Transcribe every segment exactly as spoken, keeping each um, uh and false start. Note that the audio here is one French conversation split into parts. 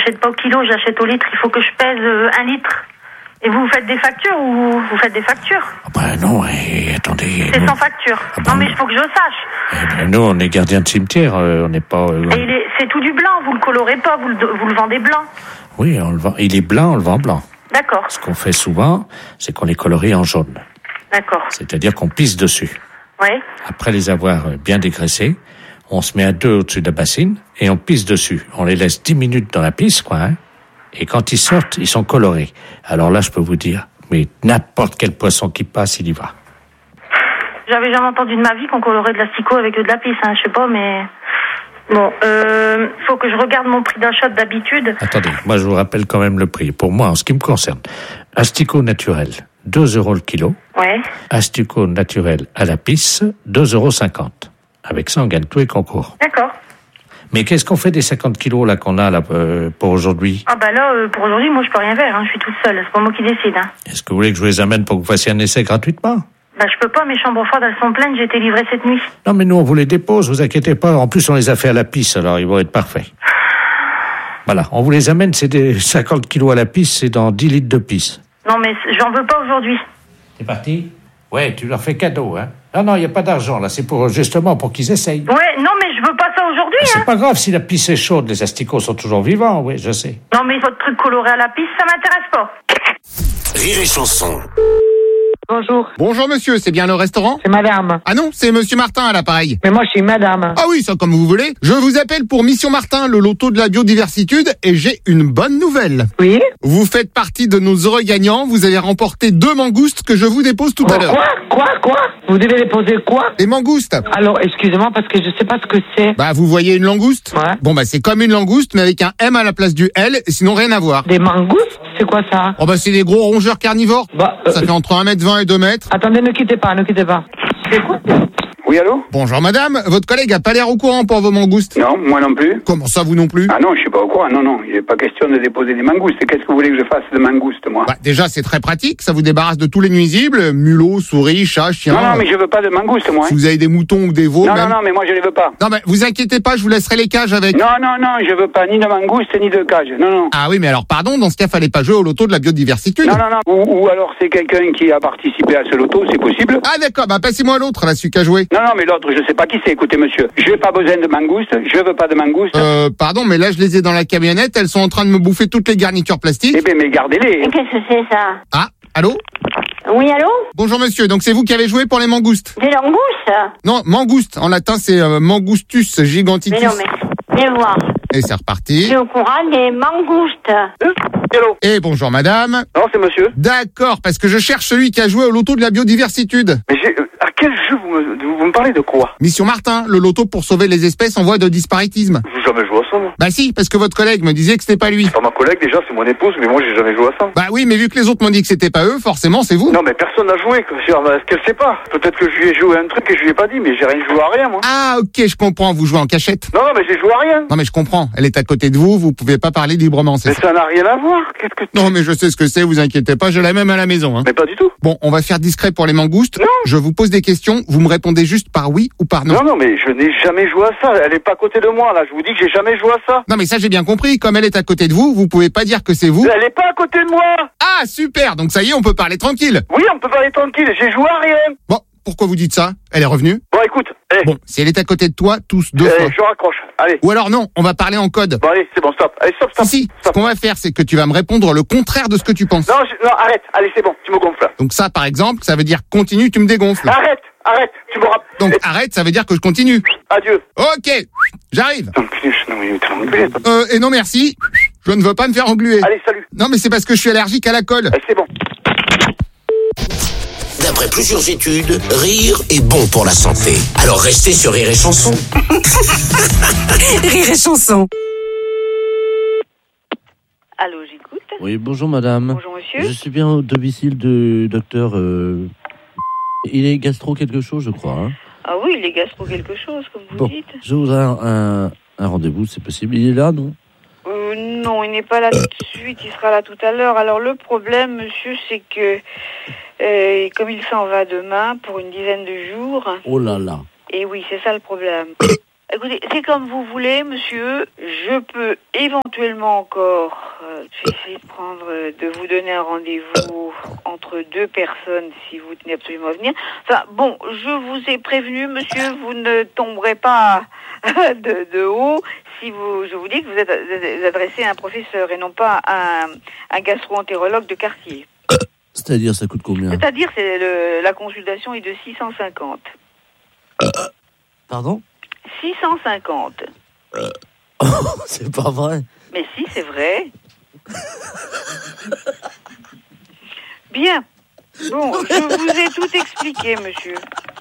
j'achète pas au kilo, j'achète au litre. Il faut que je pèse euh, un litre. Et vous, vous faites des factures ou vous faites des factures? Ah ben non, et, attendez... C'est nous... sans facture. Ah ben non, mais non. il faut que je sache. Eh ben, nous, on est gardien de cimetière, euh, on n'est pas... Euh... Et il est, c'est tout du blanc, vous le colorez pas, vous le, vous le vendez blanc. Oui, on le vend. Il est blanc, on le vend blanc. D'accord. Ce qu'on fait souvent, c'est qu'on les colorie en jaune. D'accord. C'est-à-dire qu'on pisse dessus. Oui. Après les avoir bien dégraissés, on se met à deux au-dessus de la bassine et on pisse dessus. On les laisse dix minutes dans la pisse, quoi, hein. Et quand ils sortent, ils sont colorés. Alors là, je peux vous dire, mais n'importe quel poisson qui passe, il y va. J'avais jamais entendu de ma vie qu'on colorait de l'asticot avec de la pisse, hein, je sais pas, mais... Bon, euh, faut que je regarde mon prix d'achat d'habitude. Attendez, moi je vous rappelle quand même le prix. Pour moi, en ce qui me concerne, asticot naturel, deux euros le kilo. Ouais. Asticot naturel à la pisse, deux euros cinquante. Avec ça, on gagne tous les concours. D'accord. Mais qu'est-ce qu'on fait des cinquante kilos là qu'on a là euh, pour aujourd'hui? Ah bah là, euh, pour aujourd'hui, moi je peux rien faire, hein, je suis toute seule, c'est pas moi qui décide. Hein. Est-ce que vous voulez que je vous les amène pour que vous fassiez un essai gratuitement? Bah je peux pas, mes chambres froides elles sont pleines, j'ai été livrée cette nuit. Non mais nous on vous les dépose, vous inquiétez pas. En plus on les a fait à la pisse, alors ils vont être parfaits. Voilà, on vous les amène, c'est des cinquante kilos à la pisse, c'est dans dix litres de pisse. Non mais j'en veux pas aujourd'hui. C'est parti? Ouais, tu leur fais cadeau, hein. Non, non, il n'y a pas d'argent, là, c'est pour, justement, pour qu'ils essayent. Ouais, non mais je veux pas ça aujourd'hui, hein. C'est pas grave, si la pisse est chaude, les asticots sont toujours vivants, oui, je sais. Non mais votre truc coloré à la pisse, ça m'intéresse pas. Rire et chanson. Bonjour, Bonjour monsieur, c'est bien le restaurant? c'est madame. Ah non, c'est monsieur Martin à l'appareil. Mais moi, je suis madame. Ah oui, ça comme vous voulez. Je vous appelle pour Mission Martin, le loto de la biodiversitude, et j'ai une bonne nouvelle. Oui? Vous faites partie de nos heureux gagnants, vous avez remporté deux mangoustes que je vous dépose tout à Bon, l'heure. quoi? Quoi? Quoi? Vous devez déposer quoi? Des mangoustes? Alors, excusez-moi, parce que je sais pas ce que c'est. Bah vous voyez une langouste? Ouais. Bon bah c'est comme une langouste, mais avec un M à la place du L, sinon rien à voir. Des mangoustes? C'est quoi ça? Oh bah c'est des gros rongeurs carnivores. Bah, euh, Ça fait entre un mètre vingt et deux mètres. attendez, ne quittez pas, ne quittez pas. C'est quoi? Oui, allô? Bonjour madame, votre collègue a pas l'air au courant pour vos mangoustes. Non, moi non plus. Comment ça, vous non plus? Ah non, je suis pas au courant. Non, non, il n'est pas question de déposer des mangoustes. Qu'est-ce que vous voulez que je fasse de mangoustes, moi? Bah déjà c'est très pratique, ça vous débarrasse de tous les nuisibles, mulots, souris, chats, chiens. Non, non, mais je veux pas de mangoustes, moi. Si vous avez des moutons ou des veaux, Non, même. non, non, mais moi je les veux pas. Non mais vous inquiétez pas, je vous laisserai les cages avec. Non, non, non, je veux pas ni de mangoustes ni de cage. Non, non. Ah oui, mais alors pardon, dans ce cas fallait pas jouer au loto de la biodiversité. Non, non, non. Ou, ou alors c'est quelqu'un qui a participé à ce loto, c'est possible. Ah d'accord, bah passez-moi l'autre, là, celui qui a joué. Non, non, mais l'autre, je sais pas qui c'est. Écoutez, monsieur, je n'ai pas besoin de mangoustes. Je veux pas de mangoustes. Euh, pardon, mais là je les ai dans la camionnette, elles sont en train de me bouffer toutes les garnitures plastiques. Eh ben, mais gardez-les. Mais qu'est-ce que c'est ça? Ah, allô? Oui, allô? Bonjour monsieur, donc c'est vous qui avez joué pour les mangoustes? Des langoustes? Non, mangouste, en latin c'est euh, Mangustus giganticus. Mais non, mais viens voir. Et c'est Je reparti. suis au courant des mangoustes. Hello. Et bonjour madame. Non, c'est monsieur. D'accord, parce que je cherche celui qui a joué au loto de la biodiversitude. Mais j'ai, euh, à quel jeu vous me, vous me parlez de quoi? Mission Martin, le loto pour sauver les espèces en voie de disparitisme. J'ai jamais joué à ça, moi. Bah si, parce que votre collègue me disait que c'était pas lui. Enfin, ma collègue, déjà, c'est mon épouse, mais moi, j'ai jamais joué à ça. Bah oui, mais vu que les autres m'ont dit que c'était pas eux, forcément c'est vous. Non, mais personne n'a joué, quoi. Est-ce qu'elle sait pas? Peut-être que je lui ai joué un truc et je lui ai pas dit, mais j'ai rien joué à rien, moi. Ah ok, je comprends, vous jouez en cachette. Non, non, mais j'ai joué à rien. Non mais je comprends, elle est à côté de vous, vous pouvez pas parler librement, c'est Mais ça. ça n'a rien à voir. Qu'est-ce que... Non mais je sais ce que c'est, vous inquiétez pas, je l'ai même à la maison. Hein. Mais pas du tout. Bon, on va faire discret pour les mangoustes. Non. Je vous pose des questions, vous me répondez juste par oui ou par non. Non, non, mais je n'ai jamais joué à ça. Elle est pas à côté de moi, là. Je vous dis que j'ai jamais joué à ça. Non mais ça j'ai bien compris, comme elle est à côté de vous, vous pouvez pas dire que c'est vous. Elle est pas à côté de moi. Ah super, donc ça y est, on peut parler tranquille. Oui, on peut parler tranquille. J'ai joué à rien. Bon, pourquoi vous dites ça? Elle est revenue? Bon, écoute. Eh, Bon, si elle est à côté de toi, tous deux eh, fois. je raccroche. Allez. Ou alors non, on va parler en code. Bon, allez, c'est bon, stop. Allez, stop, stop. Si, si, ce stop. qu'on va faire, c'est que tu vas me répondre le contraire de ce que tu penses. Non, je- non, arrête. Allez, c'est bon. Tu me gonfles. Donc ça, par exemple, ça veut dire continue, tu me dégonfles. Arrête, arrête. Tu me rappelles. Donc arrête, ça veut dire que je continue. Adieu. Ok, j'arrive. Non, putain, non, mais t'es enculé, toi. Euh, et non merci, je ne veux pas me faire engluer. Allez, salut. Non mais c'est parce que je suis allergique à la colle. Eh, c'est bon. D'après plusieurs études, rire est bon pour la santé. Alors restez sur Rire et Chanson. Rire et chanson. Allô, j'écoute. Oui, bonjour madame. Bonjour monsieur. Je suis bien au domicile du docteur... Euh... Il est gastro quelque chose, je crois. Hein. Ah oui, il est gastro quelque chose, comme vous Bon, dites. je voudrais un, un, un rendez-vous, c'est possible. Il est là, non? Euh, non, il n'est pas là tout de suite, il sera là tout à l'heure. Alors le problème, monsieur, c'est que euh, comme il s'en va demain pour une dizaine de jours, Oh là là. et oui, c'est ça le problème. Écoutez, c'est comme vous voulez, monsieur. Je peux éventuellement encore euh, essayer de prendre, euh, de vous donner un rendez-vous entre deux personnes si vous tenez absolument à venir. Enfin, bon, je vous ai prévenu, monsieur, vous ne tomberez pas de, de haut si vous, je vous dis que vous êtes adressé à un professeur et non pas à un, un gastro-entérologue de quartier. C'est-à-dire, ça coûte combien? C'est-à-dire, c'est le, la consultation est de six cent cinquante. Euh, pardon? six cent cinquante. Euh, c'est pas vrai. Mais si, c'est vrai. Bien. Bon, je vous ai tout expliqué, monsieur.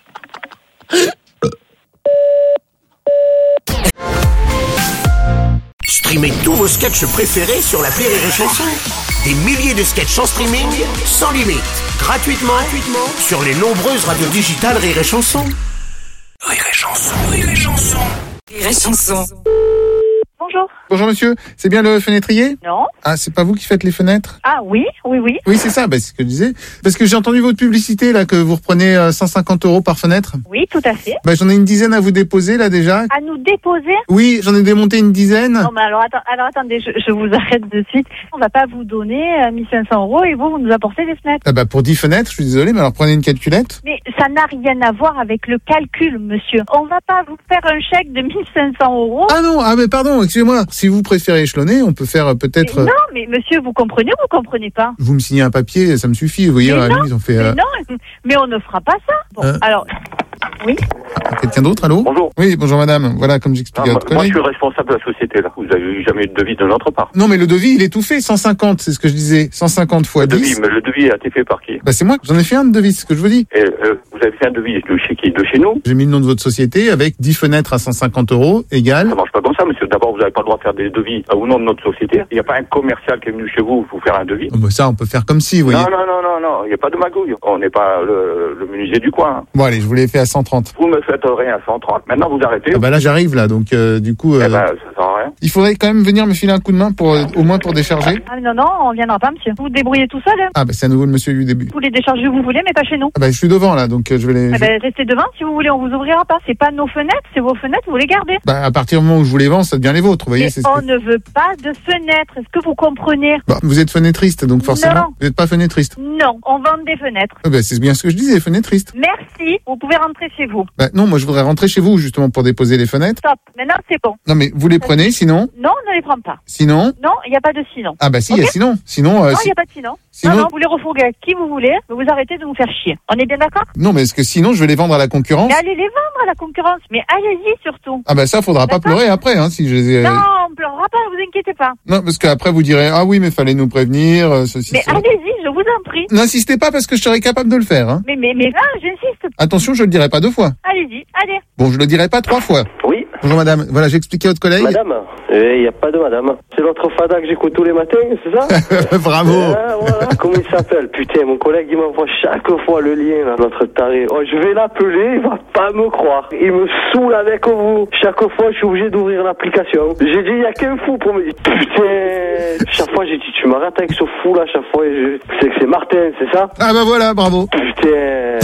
Streamez tous vos sketchs préférés sur l'appli Rire et Chanson. Des milliers de sketchs en streaming, sans limite, gratuitement, gratuitement sur les nombreuses radios digitales Rire et Chanson. Rire et Chanson, Rire et Chanson. Rire et Chanson. Bonjour. Bonjour monsieur, c'est bien le fenétrier? Non. Ah, c'est pas vous qui faites les fenêtres? Ah oui, oui, oui. Oui, c'est ça, bah, c'est ce que je disais. Parce que j'ai entendu votre publicité, là, que vous reprenez euh, cent cinquante euros par fenêtre. Oui, tout à fait. Bah, j'en ai une dizaine à vous déposer, là, déjà. À nous déposer? Oui, j'en ai démonté une dizaine. Non, mais alors, attends, alors attendez, je, je vous arrête de suite. On va pas vous donner euh, mille cinq cents euros et vous, vous nous apportez des fenêtres. Ah bah, pour dix fenêtres, je suis désolé, mais alors prenez une calculette. Mais ça n'a rien à voir avec le calcul, monsieur. On va pas vous faire un chèque de mille cinq cents euros. Ah non, ah mais pardon, excusez-moi. Si vous préférez échelonner, on peut faire euh, peut-être... Mais non, mais monsieur, vous comprenez ou vous comprenez pas? Vous me signez un papier, ça me suffit. Vous voyez, mais à la non, limite, on fait... mais Euh... non, mais on ne fera pas ça. Bon, Euh. alors... Oui. Quelqu'un d'autre, allô? Bonjour. Oui, bonjour madame. Voilà, comme j'expliquais à votre Moi, je collègue. suis responsable de la société, là. Vous avez eu jamais eu de devis de notre part. Non, mais le devis, il est tout fait. cent cinquante, c'est ce que je disais. cent cinquante fois Le dix. devis, mais le devis a été fait par qui? Bah, c'est moi. J'en ai fait un de devis, c'est ce que je vous dis. Et, euh, vous avez fait un devis de chez qui? De chez nous? J'ai mis le nom de votre société avec dix fenêtres à cent cinquante euros, égal. Ça marche pas comme ça, monsieur. D'abord, vous n'avez pas le droit de faire des devis au nom de notre société. Il n'y a pas un commercial qui est venu chez vous pour faire un devis. Oh, bah, ça, on peut faire comme si, vous voyez. Non, non, non, non, non. Il n'y a pas de magouille. On n'est pas le, le menuisier du coin. Hein. Bon, allez, je vous l'ai fait à cent trente. Vous me faites rien à cent trente. Maintenant, vous arrêtez. Ah bah là, j'arrive, là. Donc, euh, du coup, euh, Eh ben, ça sert à rien. il faudrait quand même venir me filer un coup de main pour, euh, au moins pour décharger. Ah, non, non, on viendra pas, monsieur. Vous vous débrouillez tout seul, hein. Ah, bah, c'est à nouveau le monsieur du début. Vous les déchargez où vous voulez, mais pas chez nous. Ah, bah, je suis devant, là. Donc, euh, je vais les. Eh je- ben, restez devant, si vous voulez, on vous ouvrira pas. C'est pas nos fenêtres, c'est vos fenêtres, vous les gardez. Bah, à partir du moment où je vous les vends, ça devient les vôtres, vous voyez. Et C'est ce on que- ne veut pas de fenêtres. Est-ce que vous comprenez? Bah, vous êtes fenêtriste, donc forcément. Non. Vous n'êtes pas fenêtriste. Non, on vend des fenêtres. Ah, bah, c'est bien ce que je disais, fenêtriste. Merci, vous pouvez rentrer chez vous. Bah, non, moi, je voudrais rentrer chez vous, justement, pour déposer les fenêtres. Stop, maintenant c'est bon. Non, mais vous les prenez, sinon. Non, on ne les prend pas. Sinon. Non, il n'y a pas de sinon. Ah, bah, si, il y a Ok. sinon. Sinon, euh, Non, il si- n'y a pas de sinon. Sinon- Non, non, vous les refourguez à qui vous voulez, mais vous arrêtez de nous faire chier. On est bien d'accord? non, mais est-ce que sinon, je vais les vendre à la concurrence? Mais allez les vendre à la concurrence, mais allez-y surtout. Ah, bah, ça, faudra pas D'accord. pleurer après, hein, si je les ai. Non, on ne pleurera pas, vous inquiétez pas. Non, parce qu'après, vous direz, ah oui, mais fallait nous prévenir, euh, ceci, Mais cela. allez-y, je vous en prie. N'insistez pas parce que je serai capable de le faire, hein. Mais, mais, mais là, j'insiste. Attention, je le dirai pas deux fois. Allez-y, allez. Bon, je le dirai pas trois fois. Oui. Bonjour madame. Voilà, j'ai expliqué à votre collègue. Madame, il n'y a pas de madame. C'est l'autre fada que j'écoute tous les matins, c'est ça? Bravo. Ah, voilà. Comment il s'appelle? Putain, mon collègue, il m'envoie chaque fois le lien, là, notre taré. Oh, je vais l'appeler, il va pas me croire. Il me saoule avec vous. Chaque fois, je suis obligé d'ouvrir l'application. J'ai dit, il y a qu'un fou pour me dire, putain. Chaque fois, j'ai dit, tu m'arrêtes avec ce fou, là, chaque fois, je... c'est que c'est Martin, c'est ça? Ah bah voilà, bravo. Putain.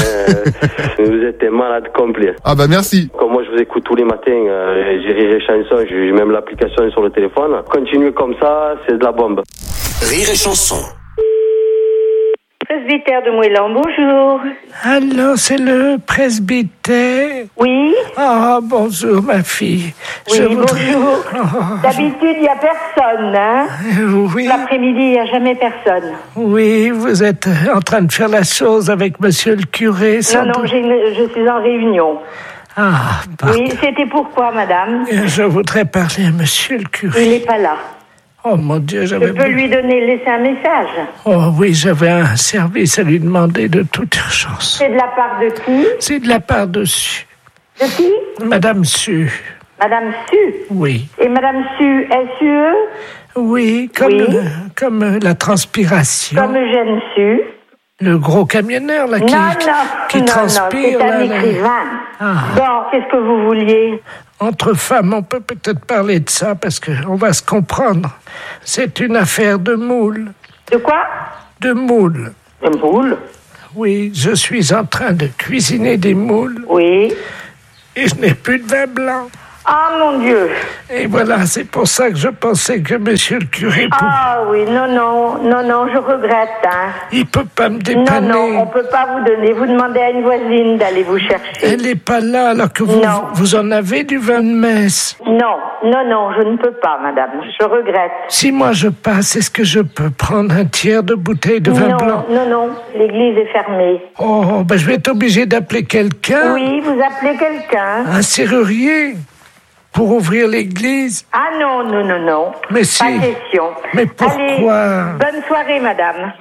Vous êtes un malade complet. Ah bah merci. Comme moi, je vous écoute tous les matins, euh, j'ai Rire et Chanson, j'ai même l'application sur le téléphone. Continuez comme ça, c'est de la bombe. Rire et Chanson. Presbytère de Moëlan, bonjour. Alors, c'est le presbytère? Oui. Ah, bonjour, ma fille. Oui, Je voudrais- bonjour. Oh, D'habitude, il n'y a personne, hein. Euh, Oui, L'après-midi, il n'y a jamais personne. oui, vous êtes en train de faire la chose avec monsieur le curé, sans Non, non, doute. j'ai une- je suis en réunion. Ah, pardon. Oui, c'était pourquoi, madame? Je voudrais parler à monsieur le Il curé. n'est pas là. Oh mon Dieu, Je j'avais... peux lui donner, laisser un message. Oh oui, j'avais un service à lui demander de toute urgence. C'est de la part de qui? C'est de la part de Su. De qui? Madame Su. Madame Su. Oui. Et Madame Su, S U E? Oui, comme, Oui. euh, comme euh, la transpiration. Comme Eugène Su. Le gros camionneur, là, qui, non, non, qui non, transpire. non, c'est un là, là. écrivain. Ah. Bon, qu'est-ce que vous vouliez? Entre femmes, on peut peut-être parler de ça, parce qu'on va se comprendre. C'est une affaire de moule. De quoi? De moule. De moule? Oui, je suis en train de cuisiner des moules. Oui. Et je n'ai plus de vin blanc. Ah, mon Dieu. Et voilà, c'est pour ça que je pensais que monsieur le curé... Pour... Ah oui, non, non, non, non, je regrette. Hein. Il peut pas me dépanner. Non, non, on peut pas vous donner. Vous demandez à une voisine d'aller vous chercher. Elle n'est pas là, alors que vous, vous en avez du vin de messe. Non, non, non, je ne peux pas, madame. Je regrette. Si moi je passe, est-ce que je peux prendre un tiers de bouteille de vin non, blanc? Non, non, l'église est fermée. Oh, ben je vais être obligé d'appeler quelqu'un. Oui, vous appelez quelqu'un. Un serrurier pour ouvrir l'église. Ah non, non, non, non. Mais si. Pas question. Mais pourquoi? Allez, bonne soirée, madame.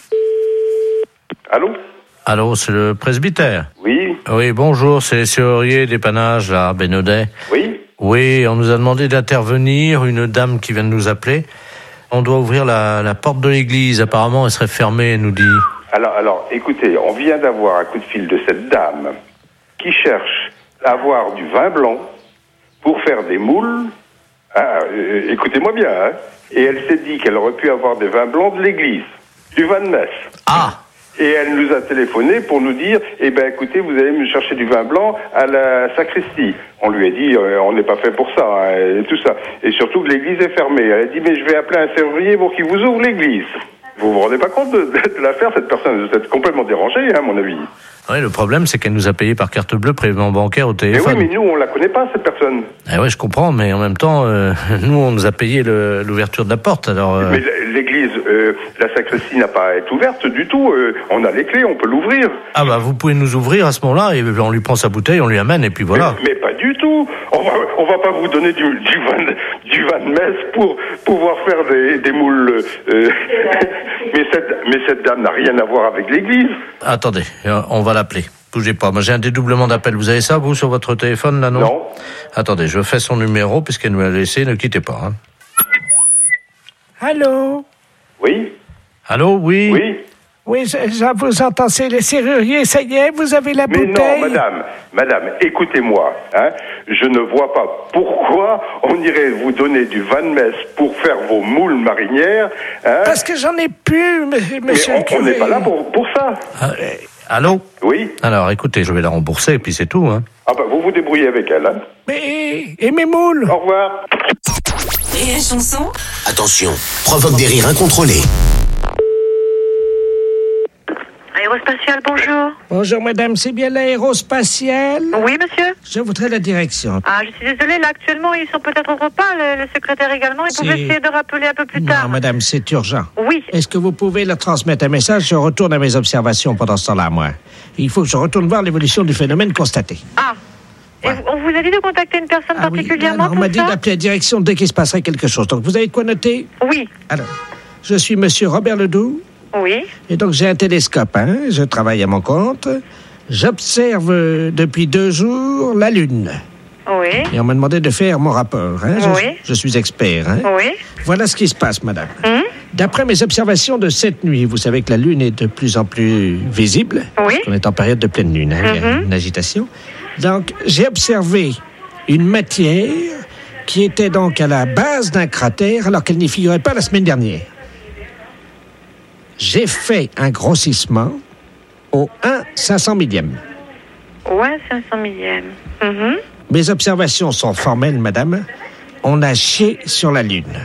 Allô? Allô, c'est le presbytère? Oui. Oui, bonjour, c'est les serruriers dépannage, là, à Bénodet. Oui. Oui, on nous a demandé d'intervenir, une dame qui vient de nous appeler. On doit ouvrir la, la porte de l'église, apparemment elle serait fermée, elle nous dit. Alors, alors, écoutez, on vient d'avoir un coup de fil de cette dame qui cherche à avoir du vin blanc pour faire des moules. Ah, euh, écoutez-moi bien, hein. Et elle s'est dit qu'elle aurait pu avoir des vins blancs de l'église, du vin de messe. Ah! Et elle nous a téléphoné pour nous dire, eh ben écoutez, vous allez me chercher du vin blanc à la sacristie. On lui a dit, euh, on n'est pas fait pour ça, hein, et tout ça. Et surtout que l'église est fermée. Elle a dit, mais je vais appeler un serrurier pour qu'il vous ouvre l'église. Vous vous rendez pas compte de, de l'affaire, cette personne, vous êtes complètement dérangée, hein, à mon avis. Oui, le problème, c'est qu'elle nous a payé par carte bleue, prélèvement bancaire au Mais téléphone. oui, mais nous, on la connaît pas, cette personne. Eh ouais, je comprends, mais en même temps, euh, nous, on nous a payé le, l'ouverture de la porte, alors... Euh... Mais l'église, euh, la sacristie n'a pas à être ouverte du tout. Euh, on a les clés, on peut l'ouvrir. Ah bah, vous pouvez nous ouvrir à ce moment-là, et on lui prend sa bouteille, on lui amène, et puis voilà. Mais, mais pas du tout. On va, on va pas vous donner du, du, vin, de, du vin de messe pour pouvoir faire des, des moules. Euh, mais, cette, mais cette dame n'a rien à voir avec l'église. Attendez, on va l'appeler. Bougez pas. Moi, j'ai un dédoublement d'appel. Vous avez ça, vous, sur votre téléphone, là, non? Non. Attendez, je fais son numéro, puisqu'elle nous l'a laissé. Ne quittez pas, hein. Allô? Oui? Allô, oui? Oui? Oui, je, je vous entends, c'est les serruriers, ça y est, vous avez la Mais bouteille? non, madame, madame, écoutez-moi, hein, je ne vois pas pourquoi on irait vous donner du vin de messe pour faire vos moules marinières, hein. Parce que j'en ai plus, monsieur Mais le curé. on n'est pas là pour, pour ça. Ah, euh, allô? Oui? Alors, écoutez, je vais la rembourser, et puis c'est tout, hein. Ah bah, vous vous débrouillez avec elle, hein. Mais, et mes moules? Au revoir. Et la chanson? Attention, provoque des rires incontrôlés. Aérospatiale, bonjour. Bonjour, madame, c'est bien l'aérospatiale? Oui, monsieur. Je voudrais la direction. Ah, je suis désolée, là, actuellement, ils sont peut-être au repas, le, le secrétaire également. Ils C'est- pouvaient essayer de rappeler un peu plus Non, tard. madame, c'est urgent. Oui. Est-ce que vous pouvez leur transmettre un message? Je retourne à mes observations pendant ce temps-là, moi. Il faut que je retourne voir l'évolution du phénomène constaté. Ah. Et vous- on vous a dit de contacter une personne Ah oui, particulièrement alors, on pour m'a dit ça? d'appeler la direction dès qu'il se passerait quelque chose. Donc, vous avez de quoi noter? Oui. Alors, je suis monsieur Robert Ledoux. Oui. Et donc, j'ai un télescope, hein. Je travaille à mon compte. J'observe euh, depuis deux jours la Lune. Oui. Et on m'a demandé de faire mon rapport, hein. Je, Oui. je suis expert, hein. Oui. Voilà ce qui se passe, madame. Hum? D'après mes observations de cette nuit, vous savez que la Lune est de plus en plus visible. Oui. On est en période de pleine Lune, hein. Il y a Mhm. une agitation. Donc, j'ai observé une matière qui était donc à la base d'un cratère alors qu'elle n'y figurait pas la semaine dernière. J'ai fait un grossissement au un cinq cent millième. Ouais, cinq cent millième. Mhm. Mes observations sont formelles, madame. On a chié sur la Lune.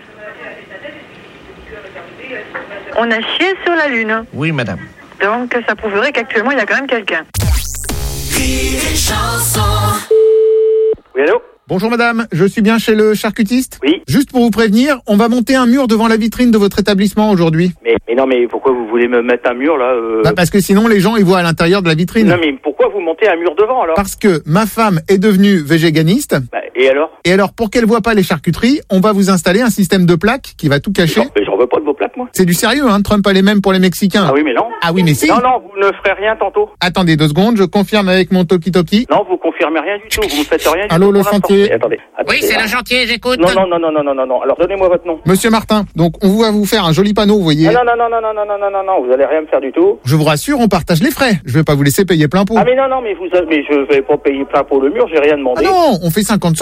On a chié sur la Lune. Oui, madame. Donc, ça prouverait qu'actuellement, il y a quand même quelqu'un. Oui, allô? Bonjour madame, je suis bien chez le charcutiste? Oui. Juste pour vous prévenir, on va monter un mur devant la vitrine de votre établissement aujourd'hui. Mais, mais non, mais pourquoi vous voulez me mettre un mur, là euh... Bah, parce que sinon les gens ils voient à l'intérieur de la vitrine. Non, mais pourquoi vous montez un mur devant, alors? Parce que ma femme est devenue végéganiste. Bah, et alors? Et alors, pour qu'elle voit pas les charcuteries, on va vous installer un système de plaques qui va tout cacher. Mais j'en veux pas de vos plaques, moi. C'est du sérieux, hein. Trump a les mêmes pour les Mexicains. Ah oui, mais non. Ah oui, mais si. Non, non, vous ne ferez rien tantôt. Attendez deux secondes, je confirme avec mon toki-toki. Non, vous confirmez rien du tout. Vous ne faites rien du Allô, tout. le pour l'instant. chantier. Eh, Attendez. attendez Oui, c'est là. le chantier, j'écoute. Non, non, non, non, non, non, non, non. Alors, donnez-moi votre nom. Monsieur Martin, donc on va vous faire un joli panneau, vous voyez. Ah, non, non, non, non, non, non, non, non, non, non, vous allez rien me faire du tout. Je vous rassure, on partage les frais. Je vais pas vous laisser payer plein pot. Ah, mais non, non, mais vous, mais je vais pas payer plein pour le mur, j'ai rien Ah demandé. non, on fait cinquante cinquante.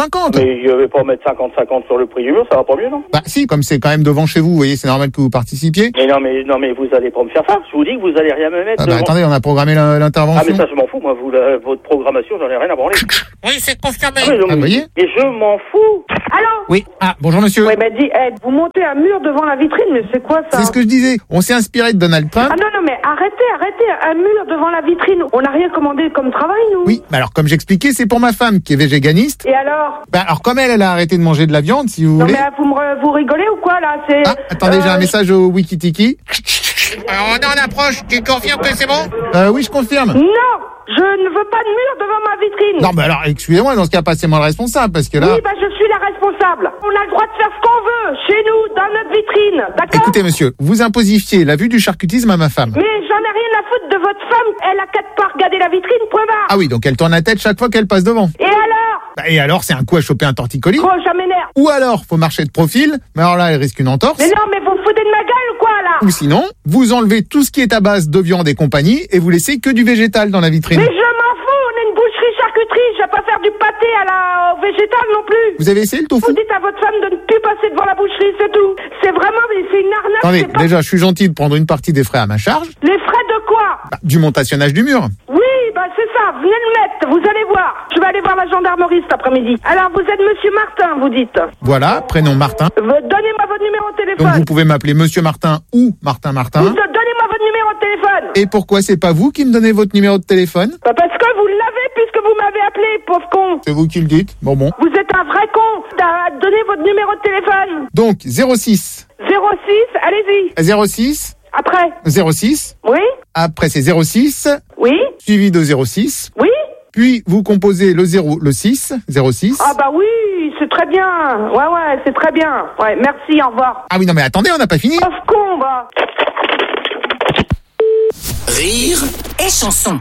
cinquante. Mais je vais pas mettre cinquante cinquante sur le prix du mur, ça va pas mieux, non? Bah si, comme c'est quand même devant chez vous, vous voyez, c'est normal que vous participiez. Mais non, mais non, mais vous allez pas me faire ça. Je vous dis que vous allez rien me mettre Ah bah devant. attendez, on a programmé la- l'intervention. Ah mais ça je m'en fous, moi, vous, la- votre programmation, j'en ai rien à branler. Oui, c'est confirmé. Ah, mais, non, Ah, vous mais- voyez mais je m'en fous. Allô? Oui. Ah, bonjour monsieur. Ouais, bah dis, eh, vous montez un mur devant la vitrine, mais c'est quoi ça? C'est ce que je disais. On s'est inspiré de Donald Trump. Ah non, non, mais arrêtez, arrêtez, un mur devant la vitrine. On n'a rien commandé comme travail, nous. Oui, bah alors comme j'expliquais, c'est pour ma femme qui est végéganiste. Et alors? Bah alors comme elle, elle a arrêté de manger de la viande, si vous Non, voulez. mais vous, me re- vous rigolez ou quoi, là? C'est. Ah, attendez, j'ai un euh, message au Wikitiki. Alors, on est en approche. Tu confirmes que c'est bon? Euh, oui, je confirme. Non! Je ne veux pas de mur devant ma vitrine. Non, mais alors, excusez-moi, dans ce cas, passez-moi le responsable, parce que là... Oui, bah je suis la responsable. On a le droit de faire ce qu'on veut, chez nous, dans notre vitrine, d'accord? Écoutez, monsieur, vous imposifiez la vue du charcutisme à ma femme. Mais j'en ai rien à foutre de votre femme. Elle a quatre pas regarder la vitrine, point barre. Ah oui, donc elle tourne la tête chaque fois qu'elle passe devant. Et alors? Bah, et alors, c'est un coup à choper un torticolis. Oh, ça m'énerve. Ou alors, faut marcher de profil, mais alors là, elle risque une entorse. Mais non, mais vous foutez de ma gueule ou quoi, là? Ou sinon, vous enlevez tout ce qui est à base de viande et compagnie, et vous laissez que du végétal dans la vitrine. Mais je m'en fous, on est une boucherie charcuterie, je vais pas faire du pâté à la au végétal non plus. Vous avez essayé le tofu? Vous dites à votre femme de ne plus passer devant la boucherie, c'est tout. C'est vraiment, c'est une arnaque. Attendez, c'est pas- déjà, je suis gentil de prendre une partie des frais à ma charge. Les frais de quoi? Bah, du montationnage du mur. Oui, bah c'est ça, venez le mettre, vous allez voir. Je vais aller voir la gendarmerie cet après-midi. Alors vous êtes monsieur Martin, vous dites. Voilà, prénom Martin. Euh, Donnez-moi votre numéro de téléphone. Donc vous pouvez m'appeler Monsieur Martin ou Martin Martin. Vous- Donnez-moi votre numéro de téléphone. Et pourquoi c'est pas vous qui me donnez votre numéro de téléphone? Bah parce que vous l'avez puisque vous m'avez appelé, pauvre con. C'est vous qui le dites. Bon bon. Vous êtes un vrai con. T'as- Donnez votre numéro de téléphone. Donc zéro six. zéro six, allez-y. zéro six. Après. zéro six. Oui. Après c'est zéro six. Oui. Suivi de zéro six. Oui. Puis vous composez le zéro, le six. zéro six. Ah bah oui, c'est très bien. Ouais, ouais, c'est très bien. Ouais, merci, au revoir. Ah oui, non mais attendez, on n'a pas fini. Pauvre con, bah. Rire et chanson.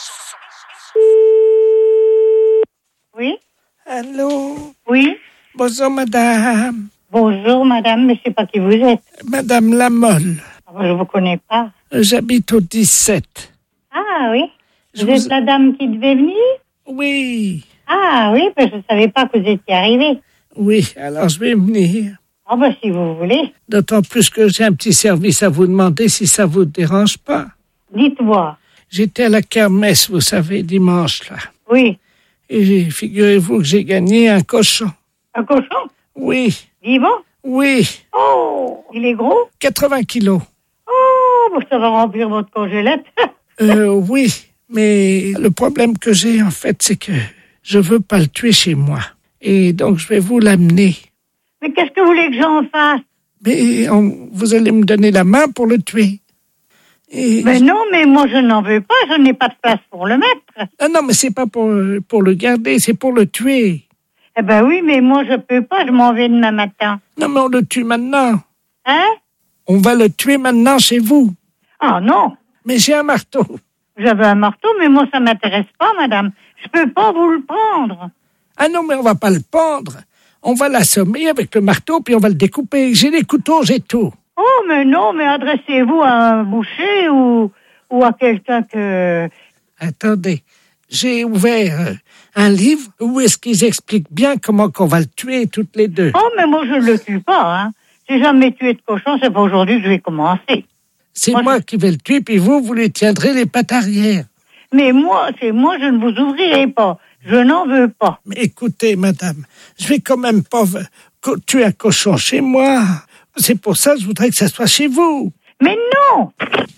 Oui. Allô? Oui. Bonjour, madame. Bonjour, madame, mais je sais pas qui vous êtes. Madame Lamolle. Je vous connais pas. J'habite au dix-sept. Ah oui. Je vous vous- êtes la dame qui devait venir? Oui. Ah oui, parce que je savais pas que vous étiez arrivée. Oui, alors je vais venir. Ah bah si vous voulez. D'autant plus que j'ai un petit service à vous demander si ça vous dérange pas. Dites-moi. J'étais à la kermesse, vous savez, dimanche, là. Oui. Et j'ai- figurez-vous que j'ai gagné un cochon. Un cochon? Oui. Vivant? Oui. Oh, il est gros? quatre-vingts kilos. Oh, bah, ça va remplir votre congélette. Euh, oui. Mais le problème que j'ai, en fait, c'est que je veux pas le tuer chez moi. Et donc, je vais vous l'amener. Mais qu'est-ce que vous voulez que j'en fasse? Mais on- vous allez me donner la main pour le tuer. Et Mais non, mais moi je n'en veux pas, je n'ai pas de place pour le mettre. Ah non, mais c'est pas pour, pour le garder, c'est pour le tuer. Eh ben oui, mais moi je peux pas, je m'en vais demain matin. Non, mais on le tue maintenant. Hein? On va le tuer maintenant chez vous. Ah non. Mais j'ai un marteau. J'avais un marteau, mais moi ça m'intéresse pas, madame. Je peux pas vous le prendre. Ah non, mais on va pas le pendre. On va l'assommer avec le marteau, puis on va le découper. J'ai les couteaux, j'ai tout. Oh, mais non, mais adressez-vous à un boucher ou, ou à quelqu'un que... Attendez, j'ai ouvert euh, un livre où est-ce qu'ils expliquent bien comment qu'on va le tuer toutes les deux. Oh, mais moi je le tue pas, hein. J'ai jamais tué de cochon, c'est pas aujourd'hui que je vais commencer. C'est moi, moi je... qui vais le tuer, puis vous, vous lui tiendrez les pattes arrière. Mais moi, c'est moi, je ne vous ouvrirai pas. Je n'en veux pas. Mais écoutez, madame, je vais quand même pas v- co- tuer un cochon chez moi. C'est pour ça que je voudrais que ça soit chez vous. Mais non!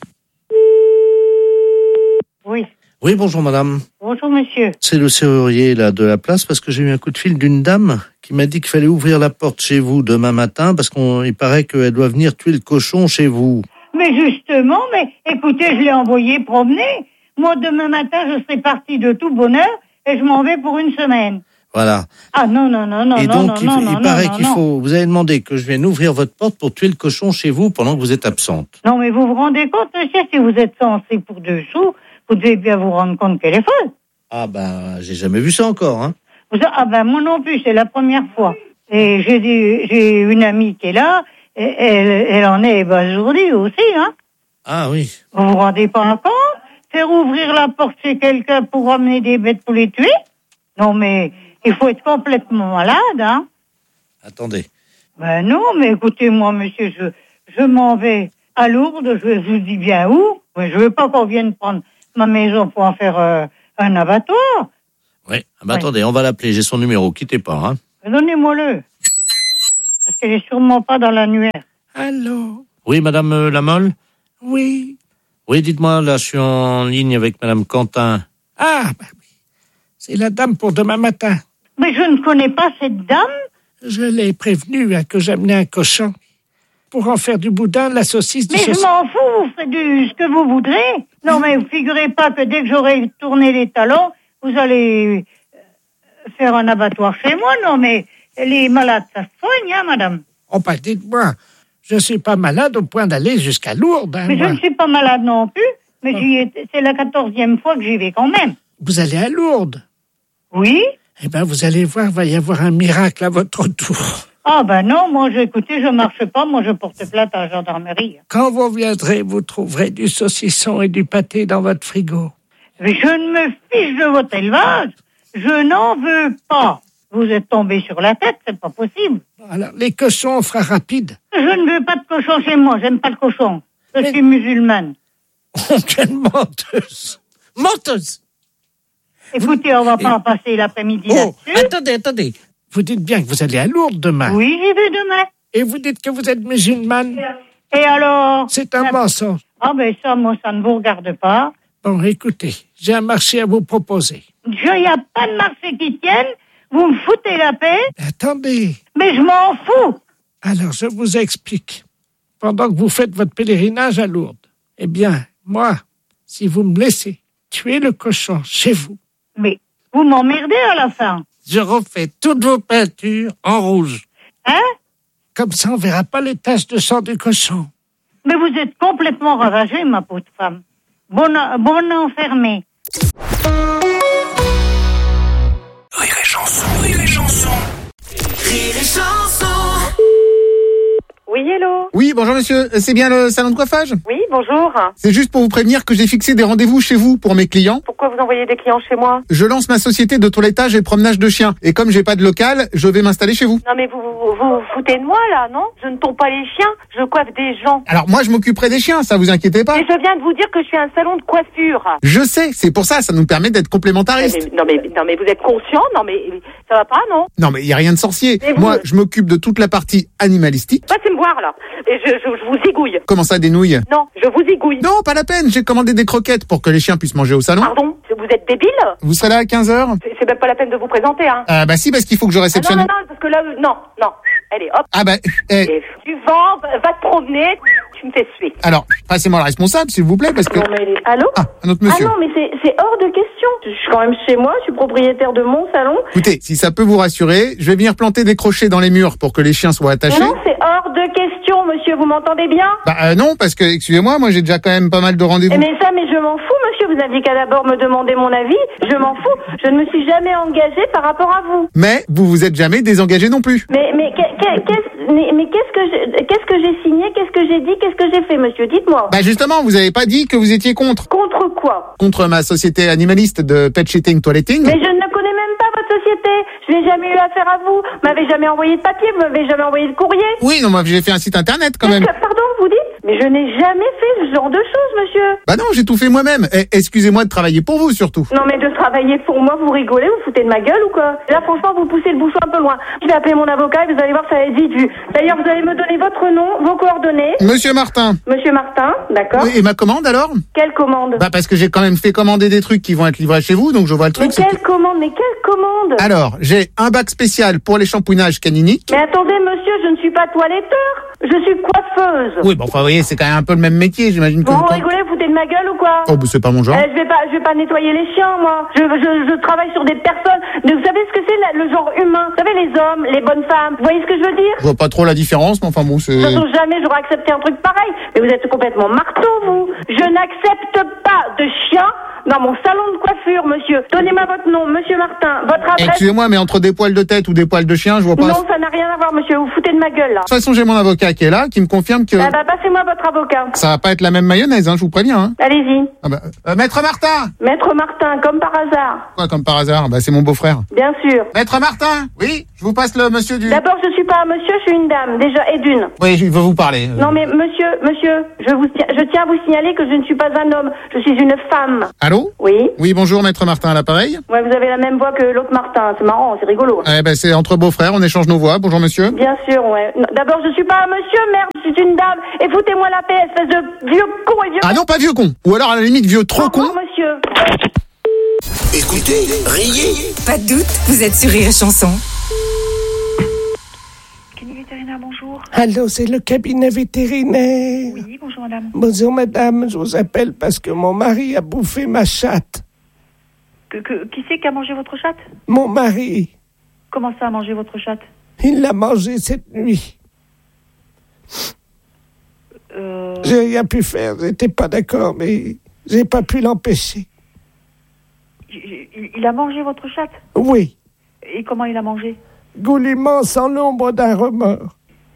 Oui. Oui, bonjour madame. Bonjour monsieur. C'est le serrurier là de la place parce que j'ai eu un coup de fil d'une dame qui m'a dit qu'il fallait ouvrir la porte chez vous demain matin parce qu'il paraît qu'elle doit venir tuer le cochon chez vous. Mais justement, mais écoutez, je l'ai envoyé promener. Moi, demain matin, je serai partie de tout bonheur et je m'en vais pour une semaine. Voilà. Ah non, non, non, non, Et non, donc, non, il, non, il non, paraît non, qu'il non. faut... Vous avez demandé que je vienne ouvrir votre porte pour tuer le cochon chez vous pendant que vous êtes absente. Non, mais vous vous rendez compte, monsieur, si vous êtes censé pour deux sous, vous devez bien vous rendre compte qu'elle est folle. Ah ben, j'ai jamais vu ça encore, hein. Vous- Ah ben, moi non plus, c'est la première fois. Et j'ai dit, j'ai une amie qui est là, et elle, elle en est ébasourdie aussi, hein. Ah oui. Vous vous rendez pas compte? Faire ouvrir la porte chez quelqu'un pour ramener des bêtes pour les tuer? Non, mais il faut être complètement malade, hein. Attendez. Ben non, mais écoutez, moi, monsieur, je, je m'en vais à Lourdes, je vous dis bien où. Mais je veux pas qu'on vienne prendre ma maison pour en faire euh, un abattoir. Oui, ah bah, ouais. Attendez, on va l'appeler, j'ai son numéro, quittez pas, hein. Donnez-moi-le. Parce qu'elle est sûrement pas dans l'annuaire. Allô? Oui, madame euh, Lamolle? Oui. Oui, dites-moi, là, je suis en ligne avec madame Quentin. Ah, bah oui. C'est la dame pour demain matin. Mais je ne connais pas cette dame. Je l'ai prévenue hein, que j'amenais un cochon pour en faire du boudin, de la saucisse, du Mais saucisson. je m'en fous, vous faites du, ce que vous voudrez. Non, mais vous figurez pas que dès que j'aurai tourné les talons, vous allez faire un abattoir chez moi. Non, mais les malades, ça se soigne, hein, madame. Oh, bah, dites-moi, je ne suis pas malade au point d'aller jusqu'à Lourdes. Hein, mais moi. je ne suis pas malade non plus, mais oh. j'y ai, c'est la quatorzième fois que j'y vais quand même. Vous allez à Lourdes? Oui. Eh bien, vous allez voir, il va y avoir un miracle à votre retour. Ah ben non, moi, je, écoutez, je marche pas, moi, je porte plainte à la gendarmerie. Quand vous viendrez, vous trouverez du saucisson et du pâté dans votre frigo. Mais je ne me fiche de votre élevage. Je n'en veux pas. Vous êtes tombé sur la tête, c'est pas possible. Alors, les cochons, on fera rapide. Je ne veux pas de cochon chez moi, j'aime pas le cochon. Je Mais... suis musulmane. Oh, quelle menteuse! Menteuse! Écoutez, on va pas en passer l'après-midi oh, là-dessus. Attendez, attendez. Vous dites bien que vous allez à Lourdes demain. Oui, j'y vais demain. Et vous dites que vous êtes musulmane. Et alors? C'est un mensonge. Ah ben ça, moi, ça ne vous regarde pas. Bon, écoutez, j'ai un marché à vous proposer. Il n'y a pas de marché qui tienne. Vous me foutez la paix. Attendez. Mais je m'en fous. Alors, je vous explique. Pendant que vous faites votre pèlerinage à Lourdes, eh bien, moi, si vous me laissez tuer le cochon chez vous. Mais vous m'emmerdez à la fin. Je refais toutes vos peintures en rouge. Hein? Comme ça, on verra pas les taches de sang du cochon. Mais vous êtes complètement ravagée, ma pauvre femme. Bonne, bonne enfermée. Rire et chanson, rire et chanson. Rire et chanson. Oui, hello. Oui, bonjour monsieur, c'est bien le salon de coiffage? Oui, bonjour. C'est juste pour vous prévenir que j'ai fixé des rendez-vous chez vous pour mes clients. Pourquoi vous envoyez des clients chez moi? Je lance ma société de toilettage et promenage de chiens. Et comme j'ai pas de local, je vais m'installer chez vous. Non mais vous vous, vous vous foutez de moi là, non? Je ne tourne pas les chiens, je coiffe des gens. Alors moi je m'occuperai des chiens, ça vous inquiétez pas. Et je viens de vous dire que je suis un salon de coiffure. Je sais, c'est pour ça, ça nous permet d'être complémentaristes. Non mais, non mais, non mais vous êtes conscient? Non mais ça va pas, non? Non mais il y a rien de sorcier. Mais moi vous... je m'occupe de toute la partie animalistique. Passez me voir là. Et je, je, je vous zigouille. Comment ça, des nouilles? Non, je vous zigouille. Non, pas la peine, j'ai commandé des croquettes pour que les chiens puissent manger au salon. Pardon? Vous êtes débile? Vous serez là à quinze heures? C'est, c'est même pas la peine de vous présenter, hein. Ah bah si, parce qu'il faut que je réceptionne... Ah non, non, non, parce que là, non, non. Allez, hop. Ah bah... Eh... Et tu vends, va te promener, tu me fais suer. Alors, passez-moi le responsable, s'il vous plaît, parce que... Non, mais... Allô? Ah, un autre monsieur. Ah non, mais c'est, c'est hors de question. Je suis quand même chez moi, je suis propriétaire de mon salon. Écoutez, si ça peut vous rassurer, je vais venir planter des crochets dans les murs pour que les chiens soient attachés. Mais non, c'est hors de question, monsieur, vous m'entendez bien? Bah euh, non, parce que, excusez-moi, moi j'ai déjà quand même pas mal de rendez-vous. Mais ça, mais je m'en fous, monsieur, vous aviez qu'à d'abord me demander mon avis, je m'en fous, je ne me suis jamais engagée par rapport à vous. Mais vous vous êtes jamais désengagé non plus. Mais, mais, qu'est-ce, qu'est-ce, mais, mais qu'est-ce que j'ai, qu'est-ce que j'ai signé, qu'est-ce que j'ai dit, qu'est-ce que j'ai fait, monsieur, dites-moi. Bah justement, vous avez pas dit que vous étiez contre. Contre quoi? Contre ma société animaliste de pet shitting toiletting. Mais je ne connais même pas votre société, je n'ai jamais eu affaire à vous, vous m'avez jamais envoyé de papier, vous m'avez jamais envoyé de courrier. Oui, non, moi j'ai fait un site internet quand même. Que, pardon, vous dites? Mais je n'ai jamais fait ce genre de choses, monsieur. Bah non, j'ai tout fait moi-même. Et, excusez-moi de travailler pour vous surtout. Non mais de travailler pour moi, vous rigolez, vous foutez de ma gueule ou quoi? Là franchement, vous poussez le bouchon un peu loin. Je vais appeler mon avocat et vous allez voir, ça va être vite vu. D'ailleurs, vous allez me donner votre nom, vos coordonnées. Monsieur Martin. Monsieur Martin, d'accord. Oui, et ma commande alors? Quelle commande? Bah parce que j'ai quand même fait commander des trucs qui vont être livrés chez vous, donc je vois le truc. Mais quelle que... commande? Mais quelle commande? Alors, j'ai un bac spécial pour les shampouinages caniniques. Mais attendez, monsieur, je ne suis pas toiletteur, je suis coiffeuse. Oui, bon, enfin, vous voyez, c'est quand même un peu le même métier, j'imagine que... Vous vous rigolez, vous foutez de ma gueule ou quoi? Oh, bah c'est pas mon genre. Euh, je vais pas, je vais pas nettoyer les chiens, moi. Je, je, je travaille sur des personnes. Mais vous savez ce que c'est, le genre humain? Vous savez, les hommes, les bonnes femmes. Vous voyez ce que je veux dire? Je vois pas trop la différence, mais enfin bon, c'est... De toute façon, jamais j'aurais accepté un truc pareil. Mais vous êtes complètement marteau, vous. Je n'accepte pas de chiens dans mon salon de coiffure, monsieur. Donnez-moi votre nom, monsieur Martin, votre adresse. Excusez-moi, mais entre des poils de tête ou des poils de chien, je vois pas... Non, ça n'a rien à voir, monsieur. Vous foutez de ma gueule, là. De toute façon, j'ai mon avocat qui est là, qui me confirme que... Ah bah, passez-moi votre avocat. Ça va pas être la même mayonnaise, hein, je vous préviens. hein. Allez-y. Ah bah, euh, Maître Martin. Maître Martin, comme par hasard. Quoi, comme par hasard? Bah, c'est mon beau-frère. Bien sûr. Maître Martin. Oui, je vous passe le monsieur du... D'abord, je suis pas un monsieur, je suis une dame, déjà, et d'une. Oui, je veux vous parler. Non mais monsieur, monsieur, je, vous tiens, je tiens à vous signaler que je ne suis pas un homme, je suis une femme. Allô? Oui. Oui, bonjour, Maître Martin à l'appareil. Ouais, vous avez la même voix que l'autre Martin, c'est marrant, c'est rigolo. Eh ben, c'est entre beaux-frères, on échange nos voix. Bonjour, monsieur. Bien sûr, ouais. Non, d'abord, je suis pas un monsieur, merde, je suis une dame, et foutez-moi la paix, espèce de vieux con et vieux... Ah non, pas vieux con. Ou alors, à la limite, vieux trop con. Non, monsieur. Écoutez, riez. Pas de doute, vous êtes sur Rire et Chanson. Vétérinaire, bonjour. Allô, c'est le cabinet vétérinaire. Oui, bonjour madame. Bonjour madame, je vous appelle parce que mon mari a bouffé ma chatte. Que, que, qui c'est qui a mangé votre chatte? Mon mari. Comment ça a mangé votre chatte? Il l'a mangé cette nuit. Euh... J'ai rien pu faire, j'étais pas d'accord, mais j'ai pas pu l'empêcher. Il, il a mangé votre chatte? Oui. Et comment il a mangé? Goulûment, sans l'ombre d'un remords.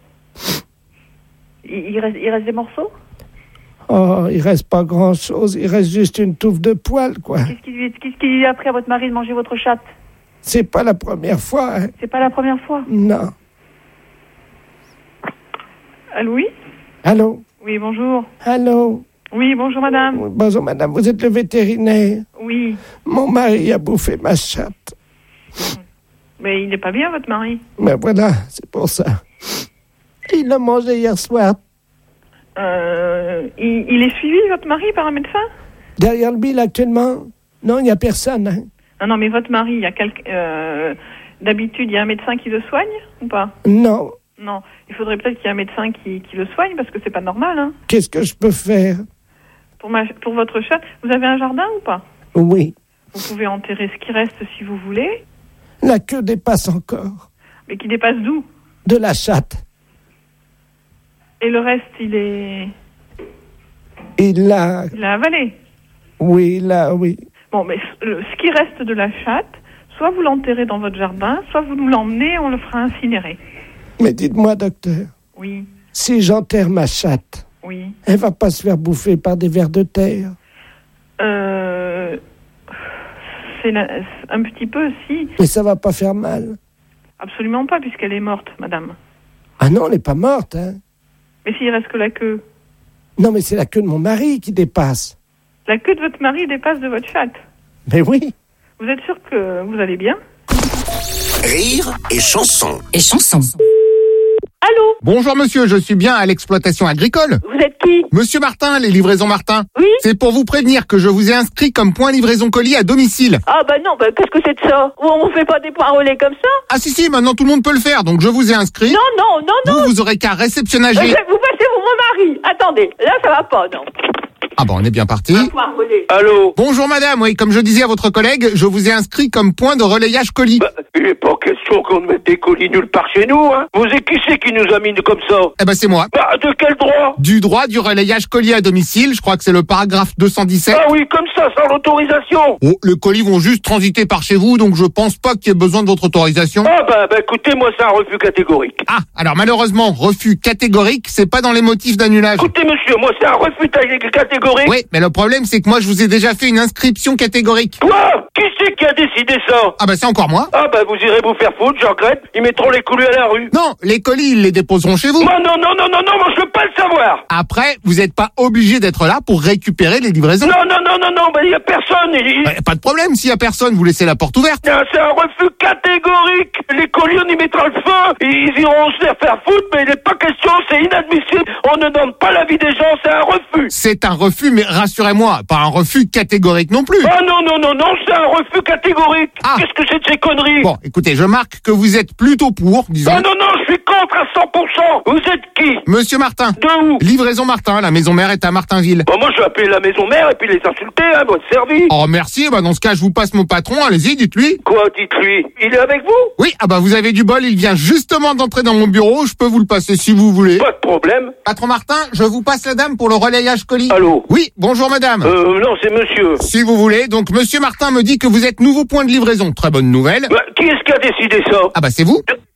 Il, il, reste, il reste des morceaux? Oh, il reste pas grand-chose, il reste juste une touffe de poils, quoi. Qu'est-ce qui, qu'est-ce qui lui a appris à votre mari de manger votre chatte? C'est pas la première fois, hein. C'est pas la première fois? Non. Allô, oui? Allô? Oui, bonjour. Allô? Oui, bonjour madame. Oui, bonjour madame, vous êtes le vétérinaire? Oui. Mon mari a bouffé ma chatte. Mais il n'est pas bien, votre mari. Mais voilà, c'est pour ça. Il l'a mangé hier soir. Euh, il, il est suivi, votre mari, par un médecin? Derrière le bill, actuellement? Non, il n'y a personne. Hein. Ah non, mais votre mari, il y a quelqu'un... Euh, d'habitude, il y a un médecin qui le soigne, ou pas? Non. Non, il faudrait peut-être qu'il y ait un médecin qui, qui le soigne, parce que c'est pas normal, hein. Qu'est-ce que je peux faire? Pour, ma, pour votre chatte, vous avez un jardin ou pas? Oui. Vous pouvez enterrer ce qui reste si vous voulez. La queue dépasse encore. Mais qui dépasse d'où? De la chatte. Et le reste, il est... Il l'a... Il l'a avalé? Oui, là, oui. Bon, mais ce, ce qui reste de la chatte, soit vous l'enterrez dans votre jardin, soit vous nous l'emmenez et on le fera incinérer. Mais dites-moi, docteur. Oui. Si j'enterre ma chatte, oui. Elle va pas se faire bouffer par des vers de terre? Euh... C'est la, un petit peu, si. Mais ça va pas faire mal? Absolument pas, puisqu'elle est morte, madame. Ah non, elle n'est pas morte, hein. Mais s'il reste que la queue? Non, mais c'est la queue de mon mari qui dépasse. La queue de votre mari dépasse de votre chatte? Mais oui. Vous êtes sûr que vous allez bien? Rire et chanson. Et chanson. Allô? Bonjour monsieur, je suis bien à l'exploitation agricole. Vous êtes qui? Monsieur Martin, les livraisons Martin. Oui? C'est pour vous prévenir que je vous ai inscrit comme point livraison colis à domicile. Ah bah non, bah qu'est-ce que c'est de ça? On fait pas des points relais comme ça? Ah si si, maintenant tout le monde peut le faire, donc je vous ai inscrit. Non, non, non, non. Vous, vous aurez qu'à réceptionnager. Euh, vous passez pour mon mari. Attendez, là ça va pas, non. Ah bon, on est bien parti. Allô? Bonjour madame, oui, comme je disais à votre collègue, je vous ai inscrit comme point de relayage colis. Bah, il n'est pas question qu'on mette des colis nulle part chez nous, hein. Vous êtes qui c'est qui nous a mis comme ça? Eh ben c'est moi. Bah, de quel droit? Du droit du relayage colis à domicile, je crois que c'est le paragraphe deux cent dix-sept. Ah oui, comme ça, sans l'autorisation. Oh, les colis vont juste transiter par chez vous, donc je pense pas qu'il y ait besoin de votre autorisation. Ah bah, bah écoutez, moi c'est un refus catégorique. Ah, alors malheureusement, refus catégorique, c'est pas dans les motifs d'annulage. Écoutez monsieur, moi c'est un refus catégorique. Oui, mais le problème c'est que moi je vous ai déjà fait une inscription catégorique. Quoi? Qui c'est qui a décidé ça? Ah bah c'est encore moi. Ah bah vous irez vous faire foutre, je regrette. Ils mettront les colis à la rue. Non, les colis ils les déposeront chez vous. Moi non, non, non, non, non, moi je veux pas le savoir. Après, vous n'êtes pas obligé d'être là pour récupérer les livraisons. Non, non, non, non, non, bah y a personne. Il... Bah, pas de problème, s'il y a personne, vous laissez la porte ouverte. Non, c'est un refus catégorique. Les colis on y mettra le feu. Ils iront se faire foutre, mais il n'est pas question, c'est inadmissible. On ne donne pas l'avis des gens, c'est un refus. C'est un refus, mais rassurez-moi, pas un refus catégorique non plus. Ah non, non, non, non, c'est un refus catégorique. Ah. Qu'est-ce que c'est de ces conneries? Bon, écoutez, je marque que vous êtes plutôt pour, disons. Ah non, non, je suis contre à cent pour cent. Vous êtes qui? Monsieur Martin. De où? Livraison Martin, la maison mère est à Martinville. Bon, moi je vais appeler la maison mère et puis les insulter, hein, votre service. Oh merci, bah dans ce cas je vous passe mon patron, allez-y, dites-lui. Quoi, dites-lui? Il est avec vous? Oui, ah bah vous avez du bol, il vient justement d'entrer dans mon bureau, je peux vous le passer si vous voulez. Pas de problème. Patron Martin, je vous passe la dame pour le relayage colis. Allô? Oui, bonjour madame. Euh, non, c'est monsieur. Si vous voulez, donc monsieur Martin me dit que vous êtes nouveau point de livraison, très bonne nouvelle. Bah, qui est-ce qui a décidé ça? Ah bah c'est vous.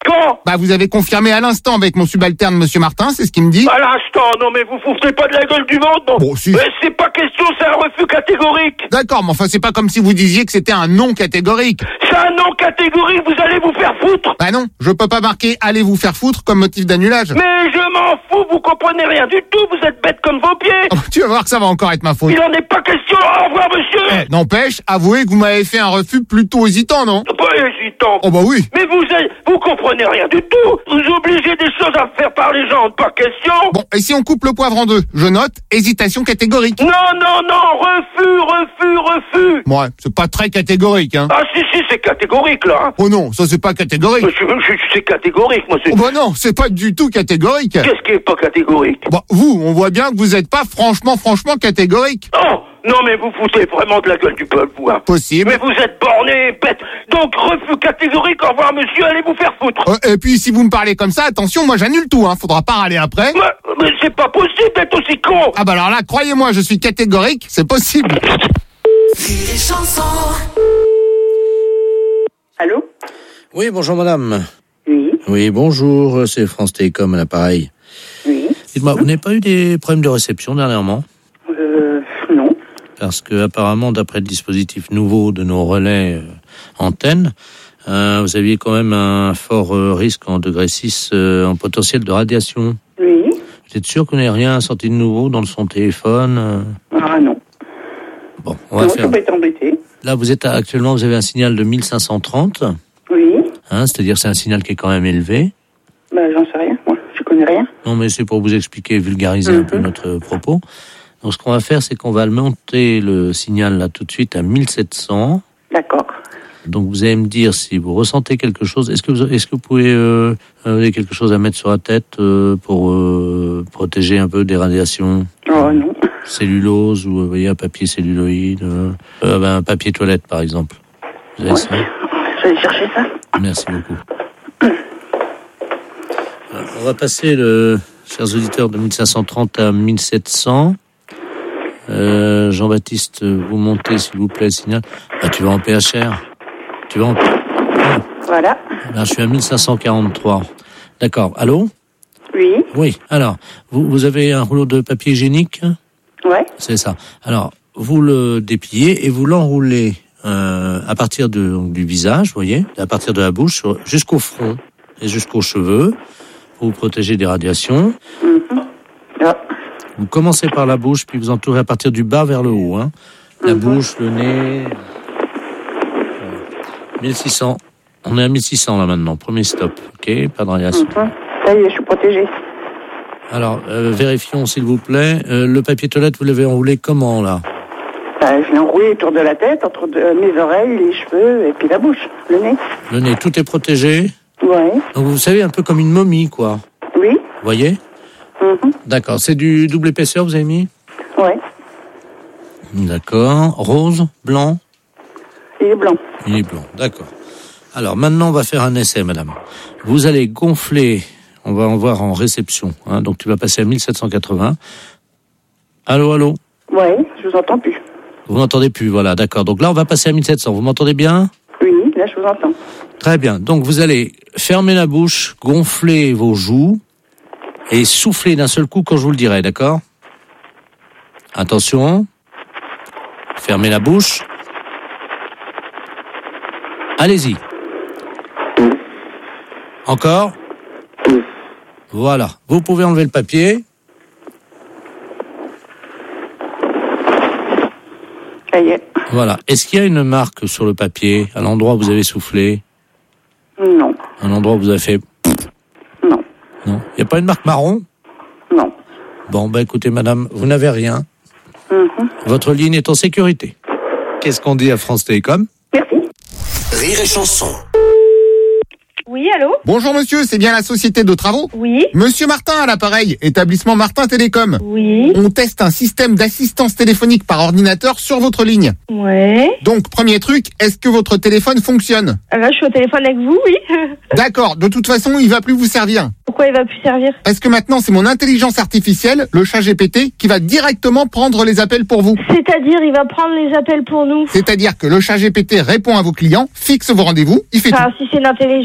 Quand? Bah, vous avez confirmé à l'instant avec mon subalterne, Monsieur Martin, c'est ce qu'il me dit. À l'instant, non mais vous foutez pas de la gueule du monde, non? Bon, si. Mais c'est pas question, c'est un refus catégorique. D'accord, mais enfin, c'est pas comme si vous disiez que c'était un non catégorique. C'est un non catégorique, vous allez vous faire foutre. Bah non, je peux pas marquer « allez vous faire foutre » comme motif d'annulage. Mais je m'en fous, vous comprenez rien du tout, vous êtes bête comme vos pieds. Oh, tu vas voir que ça va encore être ma faute. Il en est pas question, au revoir monsieur. Eh, n'empêche, avouez que vous m'avez fait un refus plutôt hésitant, non? Pas hésitant. Oh bah oui. Mais vous êtes, vous comprenez rien du tout. Vous obligez des choses à faire par les gens, pas question. Bon, et si on coupe le poivre en deux? Je note, hésitation catégorique. Non, non, non, refus, refus, refus. Ouais, c'est pas très catégorique, hein. Ah si, si, c'est catégorique, là. Hein. Oh non, ça c'est pas catégorique. Je, je, je, c'est catégorique, moi. C'est... Oh bah non, c'est pas du tout catégorique. Qu'est-ce qui est pas catégorique? Bon, vous, on voit bien que vous êtes pas franchement, franchement catégorique. Oh, non mais vous foutez vraiment de la gueule du peuple, vous. Hein. Possible. Mais vous êtes borné, bête. Donc, refus catégorique, au revoir monsieur, allez vous faire foutre. Euh, et puis, si vous me parlez comme ça, attention, moi j'annule tout, hein. Faudra pas râler après. Mais, mais c'est pas possible d'être aussi con. Ah bah alors là, croyez-moi, je suis catégorique, c'est possible. Allô? Oui, bonjour madame. Oui. Oui, bonjour, c'est France Télécom à l'appareil. Oui. Dites-moi, vous n'avez pas eu des problèmes de réception dernièrement? Euh, non. Parce que apparemment, d'après le dispositif nouveau de nos relais euh, antennes, euh, vous aviez quand même un fort euh, risque en degré six euh, en potentiel de radiation. Oui. Vous êtes sûr qu'on n'ait rien sorti de nouveau dans son téléphone euh... Ah non. Bon, on va non, faire. ça peut être embêté. Là, vous êtes actuellement, vous avez un signal de mille cinq cent trente. Oui. Hein, c'est-à-dire c'est un signal qui est quand même élevé. Bah, j'en sais rien, moi. Je connais rien. Non, mais c'est pour vous expliquer, vulgariser mm-hmm. un peu notre propos. Donc, ce qu'on va faire, c'est qu'on va monter le signal là tout de suite à mille sept cents. D'accord. Donc, vous allez me dire si vous ressentez quelque chose. Est-ce que vous, est-ce que vous pouvez euh, avez quelque chose à mettre sur la tête euh, pour euh, protéger un peu des radiations? Oh non. Cellulose ou vous voyez un papier celluloïde, euh, euh, ben, un papier toilette par exemple. Vous avez ouais. ça? Je vais chercher ça. Merci beaucoup. Alors, on va passer, le, chers auditeurs, de mille cinq cent trente à mille sept cents. Euh, Jean-Baptiste, vous montez s'il vous plaît le signal. Ah, tu vas en P H R. Tu vas en... Ah. Voilà. Là, je suis à mille cinq cent quarante-trois. D'accord. Allô? Oui. Oui. Alors, vous, vous avez un rouleau de papier hygiénique? Ouais. C'est ça. Alors, vous le dépliez et vous l'enroulez euh, à partir de, donc, du visage, vous voyez, à partir de la bouche jusqu'au front et jusqu'aux cheveux pour vous protéger des radiations. Mm-hmm. Ah. Vous commencez par la bouche, puis vous entourez à partir du bas vers le haut. Hein. La mm-hmm. bouche, le nez... mille six cents. On est à mille six cents là maintenant. Premier stop. OK? Pas de radiation. Mm-hmm. Ça y est, je suis protégée. Alors, euh, vérifions s'il vous plaît. Euh, le papier toilette, vous l'avez enroulé comment là? Bah, je l'ai enroulé autour de la tête, entre de, mes oreilles, les cheveux et puis la bouche, le nez. Le nez, tout est protégé? Ouais. Donc vous savez, un peu comme une momie, quoi. Oui. Vous voyez? Mm-hmm. D'accord. C'est du double épaisseur, vous avez mis? Ouais. D'accord. Rose? Blanc? Il est blanc. Il est blanc, d'accord. Alors maintenant, on va faire un essai, madame. Vous allez gonfler, on va en voir en réception, hein, donc tu vas passer à mille sept cent quatre-vingts. Allô, allô? Ouais, je vous entends plus. Vous m'entendez plus, voilà, d'accord. Donc là, on va passer à mille sept cents. Vous m'entendez bien? Oui, là, je vous entends. Très bien. Donc vous allez fermer la bouche, gonfler vos joues et souffler d'un seul coup quand je vous le dirai, d'accord? Attention. Fermez la bouche. Allez-y. Encore. Voilà. Vous pouvez enlever le papier. Ça y est. Voilà. Est-ce qu'il y a une marque sur le papier, à l'endroit où vous avez soufflé? Non. Un endroit où vous avez fait... Non. Non. Il n'y a pas une marque marron? Non. Bon, bah écoutez, madame, vous n'avez rien. Mm-hmm. Votre ligne est en sécurité. Qu'est-ce qu'on dit à France Télécom? Rire et chanson. Oui, allô? Bonjour monsieur, c'est bien la société de travaux? Oui. Monsieur Martin à l'appareil, établissement Martin Télécom. Oui. On teste un système d'assistance téléphonique par ordinateur sur votre ligne. Ouais. Donc, premier truc, est-ce que votre téléphone fonctionne? Là, je suis au téléphone avec vous, oui. D'accord, de toute façon, il va plus vous servir. Pourquoi il va plus servir? Parce que maintenant, c'est mon intelligence artificielle, le chat G P T, qui va directement prendre les appels pour vous. C'est-à-dire, il va prendre les appels pour nous? C'est-à-dire que le chat G P T répond à vos clients, fixe vos rendez-vous, il fait enfin, tout. Si c'est une intelligence artificielle,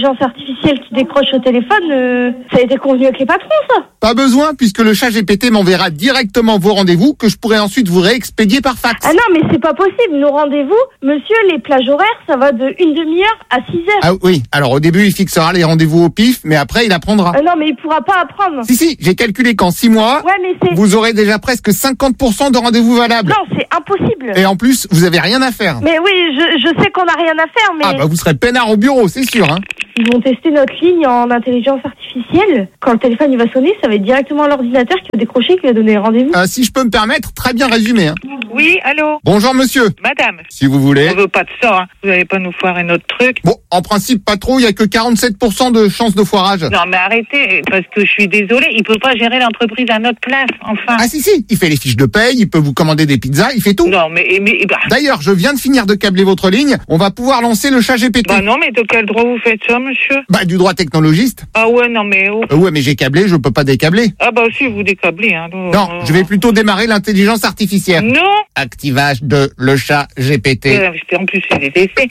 artificielle qui décroche au téléphone, euh, ça a été convenu avec les patrons, ça. Pas besoin, puisque le chat G P T m'enverra directement vos rendez-vous que je pourrai ensuite vous réexpédier par fax. Ah non, mais c'est pas possible. Nos rendez-vous, monsieur, les plages horaires, ça va de une demi-heure à six heures. Ah oui, alors au début, il fixera les rendez-vous au pif, mais après, il apprendra. Ah non, mais il pourra pas apprendre. Si, si, j'ai calculé qu'en six mois, ouais, mais c'est... vous aurez déjà presque cinquante pour cent de rendez-vous valables. Non, c'est impossible. Et en plus, vous avez rien à faire. Mais oui, je, je sais qu'on a rien à faire, mais... Ah bah vous serez peinard au bureau, c'est sûr, hein. Ils vont tester notre ligne en intelligence artificielle. Quand le téléphone il va sonner, ça va être directement l'ordinateur qui va décrocher, qui va donner rendez-vous. Euh, si je peux me permettre, très bien résumé. Hein. Oui, allô. Bonjour monsieur. Madame. Si vous voulez. On veut pas de ça, hein. Vous allez pas nous foirer notre truc. Bon, en principe pas trop, il y a que quarante-sept pour cent de chances de foirage. Non mais arrêtez, parce que je suis désolée, il peut pas gérer l'entreprise à notre place, enfin. Ah si si, il fait les fiches de paye, il peut vous commander des pizzas, il fait tout. Non mais... mais bah... D'ailleurs, je viens de finir de câbler votre ligne, on va pouvoir lancer le chat G P T. Bah non, mais de quel droit vous faites ça, monsieur? Bah du droit technologiste. Ah ouais, non mais... Oh. Euh, ouais, mais j'ai câblé, je peux pas décabler. Ah bah si, vous décablez, hein. Donc, non, euh... je vais plutôt démarrer l'intelligence artificielle. Non. Activage de le chat G P T. Euh, en plus, c'est des essais.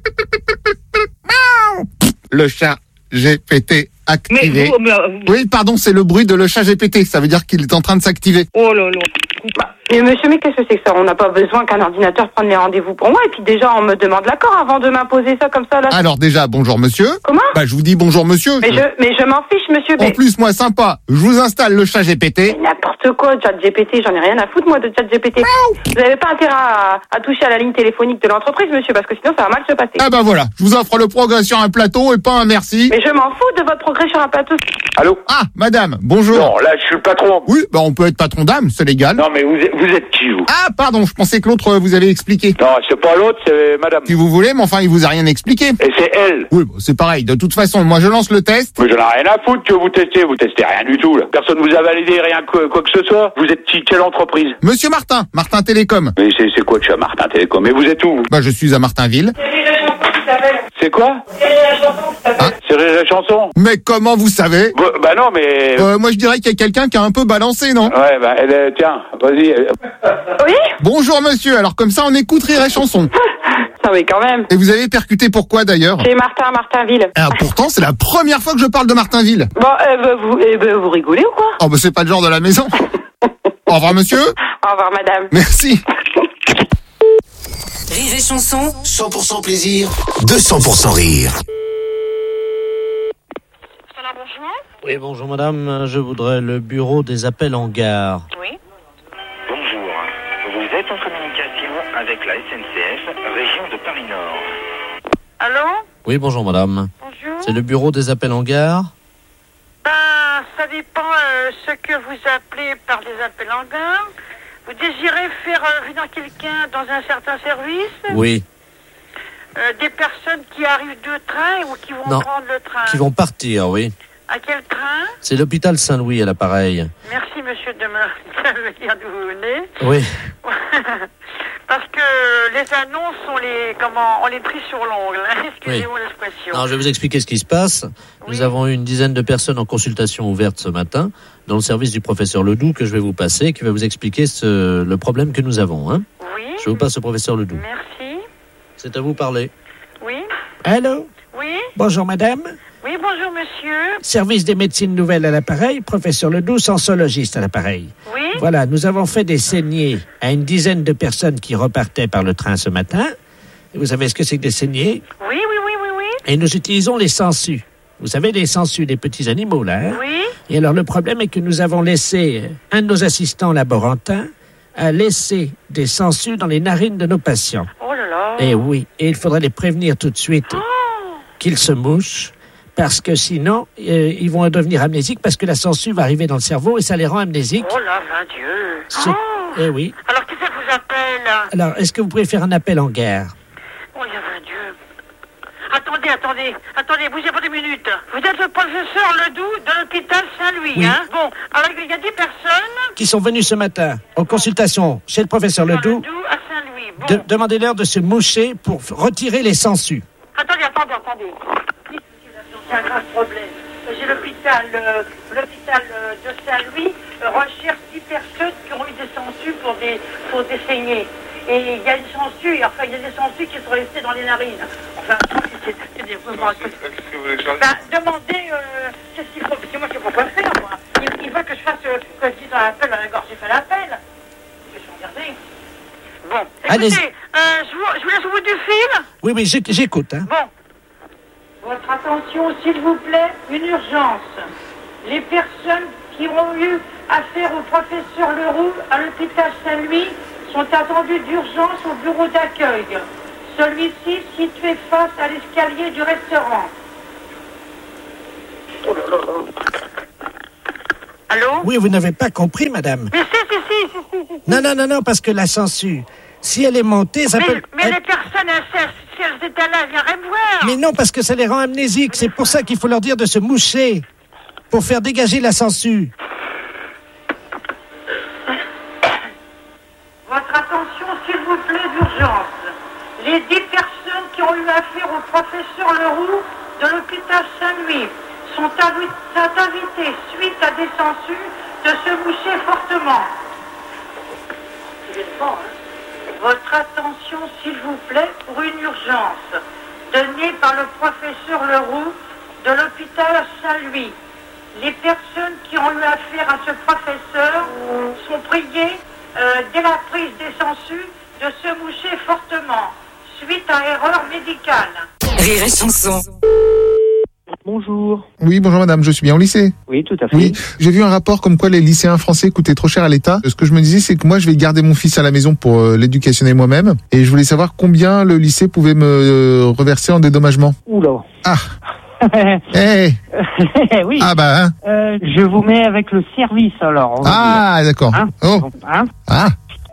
Le chat G P T activé. Mais vous, mais, vous... Oui, pardon, c'est le bruit de le chat G P T. Ça veut dire qu'il est en train de s'activer. Oh là là. Bah, mais monsieur, mais qu'est-ce que c'est que ça? On n'a pas besoin qu'un ordinateur prenne les rendez-vous pour moi. Et puis déjà, on me demande l'accord avant de m'imposer ça comme ça. Là. Alors déjà, bonjour monsieur. Comment? Bah je vous dis bonjour monsieur. Mais je, mais je m'en fiche monsieur. En mais... plus, moi sympa, je vous installe le chat G P T. Mais n'importe quoi, chat G P T, j'en ai rien à foutre moi de chat G P T. Vous n'avez pas intérêt à, à toucher à la ligne téléphonique de l'entreprise monsieur, parce que sinon ça va mal se passer. Ah bah voilà, je vous offre le progrès sur un plateau et pas un merci. Mais je m'en fous de votre progrès sur un plateau. Allô? Ah, madame, bonjour. Non, là je suis le patron. Oui, bah on peut être patron d'âme, c'est légal. Non mais vous êtes, vous êtes qui vous? Ah pardon, je pensais que l'autre vous avait expliqué. Non, c'est pas l'autre, c'est madame. Si vous voulez, mais enfin il vous a rien expliqué. Et c'est elle. Oui, bah, c'est pareil, de toute façon, moi je lance le test. Mais j'en ai rien à foutre que vous testez, vous testez rien du tout là. Personne vous a validé rien que quoi que ce soit. Vous êtes qui? Quelle entreprise? Monsieur Martin, Martin Télécom. Mais c'est, c'est quoi de chez Martin Télécom? Mais vous êtes où? Bah je suis à Martinville. C'est quoi? Hein? C'est Rire et Chanson. Mais comment vous savez? Bah, bah non, mais... Euh, moi je dirais qu'il y a quelqu'un qui a un peu balancé, non? Ouais, bah elle est... Tiens, vas-y. Oui? Bonjour monsieur, alors comme ça on écoute Rire et Chanson. Ah oui, quand même. Et vous avez percuté pourquoi d'ailleurs? C'est Martin, Martinville. Ah, pourtant c'est la première fois que je parle de Martinville. Bon, euh, bah, vous, euh, bah, vous rigolez ou quoi? Oh bah c'est pas le genre de la maison. Au revoir monsieur. Au revoir madame. Merci. Rire et Chanson. cent pour cent plaisir, deux cents pour cent rire. Oui, bonjour madame, je voudrais le bureau des appels en gare. Oui. Bonjour, vous êtes en communication avec la S N C F, région de Paris-Nord. Allô? Oui, bonjour madame. Bonjour. C'est le bureau des appels en gare? Ben, ça dépend euh, ce que vous appelez par des appels en gare. Vous désirez faire euh, venir quelqu'un dans un certain service? Oui. Euh, des personnes qui arrivent de train ou qui vont Non, prendre le train? qui vont partir, oui. À quel train? C'est l'hôpital Saint-Louis à l'appareil. Merci monsieur de me, de me dire d'où vous venez. Oui. Parce que les annonces, on les, comment, on les trie sur l'ongle. Hein, excusez-moi l'expression. Alors, je vais vous expliquer ce qui se passe. Nous avons eu une dizaine de personnes en consultation ouverte ce matin dans le service du professeur Ledoux que je vais vous passer, qui va vous expliquer ce, le problème que nous avons. Hein. Oui. Je vous passe le professeur Ledoux. Merci. C'est à vous parler. Oui. Allô? Oui. Bonjour madame. Oui, bonjour monsieur. Service des médecines nouvelles à l'appareil, professeur Ledoux, sensologiste à l'appareil. Oui. Voilà, nous avons fait des saignées à une dizaine de personnes qui repartaient par le train ce matin. Et vous savez ce que c'est que des saignées? Oui, oui, oui, oui, oui. Et nous utilisons les sangsues. Vous savez, les sangsues, les petits animaux, là. Hein? Oui. Et alors, le problème est que nous avons laissé un de nos assistants laborantins a laissé des sangsues dans les narines de nos patients. Oh là là. Et oui, et il faudrait les prévenir tout de suite oh. qu'ils se mouchent, parce que sinon, euh, ils vont devenir amnésiques, parce que la sangsue va arriver dans le cerveau et ça les rend amnésiques. Oh là, mon Dieu. Ce... Oh. Eh oui. Alors, qui c'est que vous appelle? Alors, est-ce que vous pouvez faire un appel en gare? Oh, il y a mon Dieu. Attendez, attendez, attendez, bougez pas deux minutes. Vous êtes le professeur Ledoux de l'hôpital Saint-Louis, oui. hein? Bon, alors il y a dix personnes qui sont venues ce matin en consultation chez le professeur Ledoux. Ledoux à Saint-Louis. Bon. De- demandez-leur de se moucher pour f- retirer les sangsues. Attendez, attendez, attendez. C'est un grave problème. J'ai l'hôpital, euh, l'hôpital euh, de Saint-Louis euh, recherche dix personnes qui ont eu des sangsues pour des, pour des saignées. Et il y a des sangsues, enfin il y a des sangsues qui sont restées dans les narines. enfin, c'est, c'est des... Bon, Qu'est-ce que vous voulez que je ben, demandez euh, qu'est-ce qu'il faut, parce que moi, je ne sais pas quoi faire, moi. Il, il veut que je fasse, euh, que je dise dans l'appel, dans la gorge, j'ai fait l'appel. Je vais regarder. Bon, écoutez, euh, je, vous, je vous laisse au bout du fil. Oui, oui, j'éc- j'écoute. Hein. Bon. Votre attention, s'il vous plaît, une urgence. Les personnes qui ont eu affaire au professeur Leroux à l'hôpital Saint-Louis sont attendues d'urgence au bureau d'accueil. Celui-ci situé face à l'escalier du restaurant. Oh là là là. Allô? Oui, vous n'avez pas compris, madame. Mais si, si, si, si, si, si. Non, non, non, non, parce que la censure, si elle est montée, ça mais, peut... mais elle- les personnes, elles, si elles étaient là, elles viendraient me voir. Mais non, parce que ça les rend amnésiques. C'est pour ça qu'il faut leur dire de se moucher, pour faire dégager la censure. Votre attention, s'il vous plaît, d'urgence. Les dix personnes qui ont eu affaire au professeur Leroux de l'hôpital Saint-Louis sont, avi- sont invitées, suite à des censures, de se moucher fortement. Votre attention, s'il vous plaît, pour une urgence donnée par le professeur Leroux de l'hôpital Saint-Louis. Les personnes qui ont eu affaire à ce professeur sont priées, euh, dès la prise des censures, de se moucher fortement, suite à erreur médicale. Rire et chanson. Bonjour. Oui, bonjour madame, je suis bien au lycée. Oui, tout à fait. Oui, j'ai vu un rapport comme quoi les lycéens français coûtaient trop cher à l'État. Ce que je me disais, c'est que moi, je vais garder mon fils à la maison pour euh, l'éducationner moi-même. Et je voulais savoir combien le lycée pouvait me euh, reverser en dédommagement. Oula. Ah. Eh. Oui. Ah bah, hein. Euh, je vous mets avec le service, alors. on va Ah, dire. d'accord. Hein Oh. Hein Ah.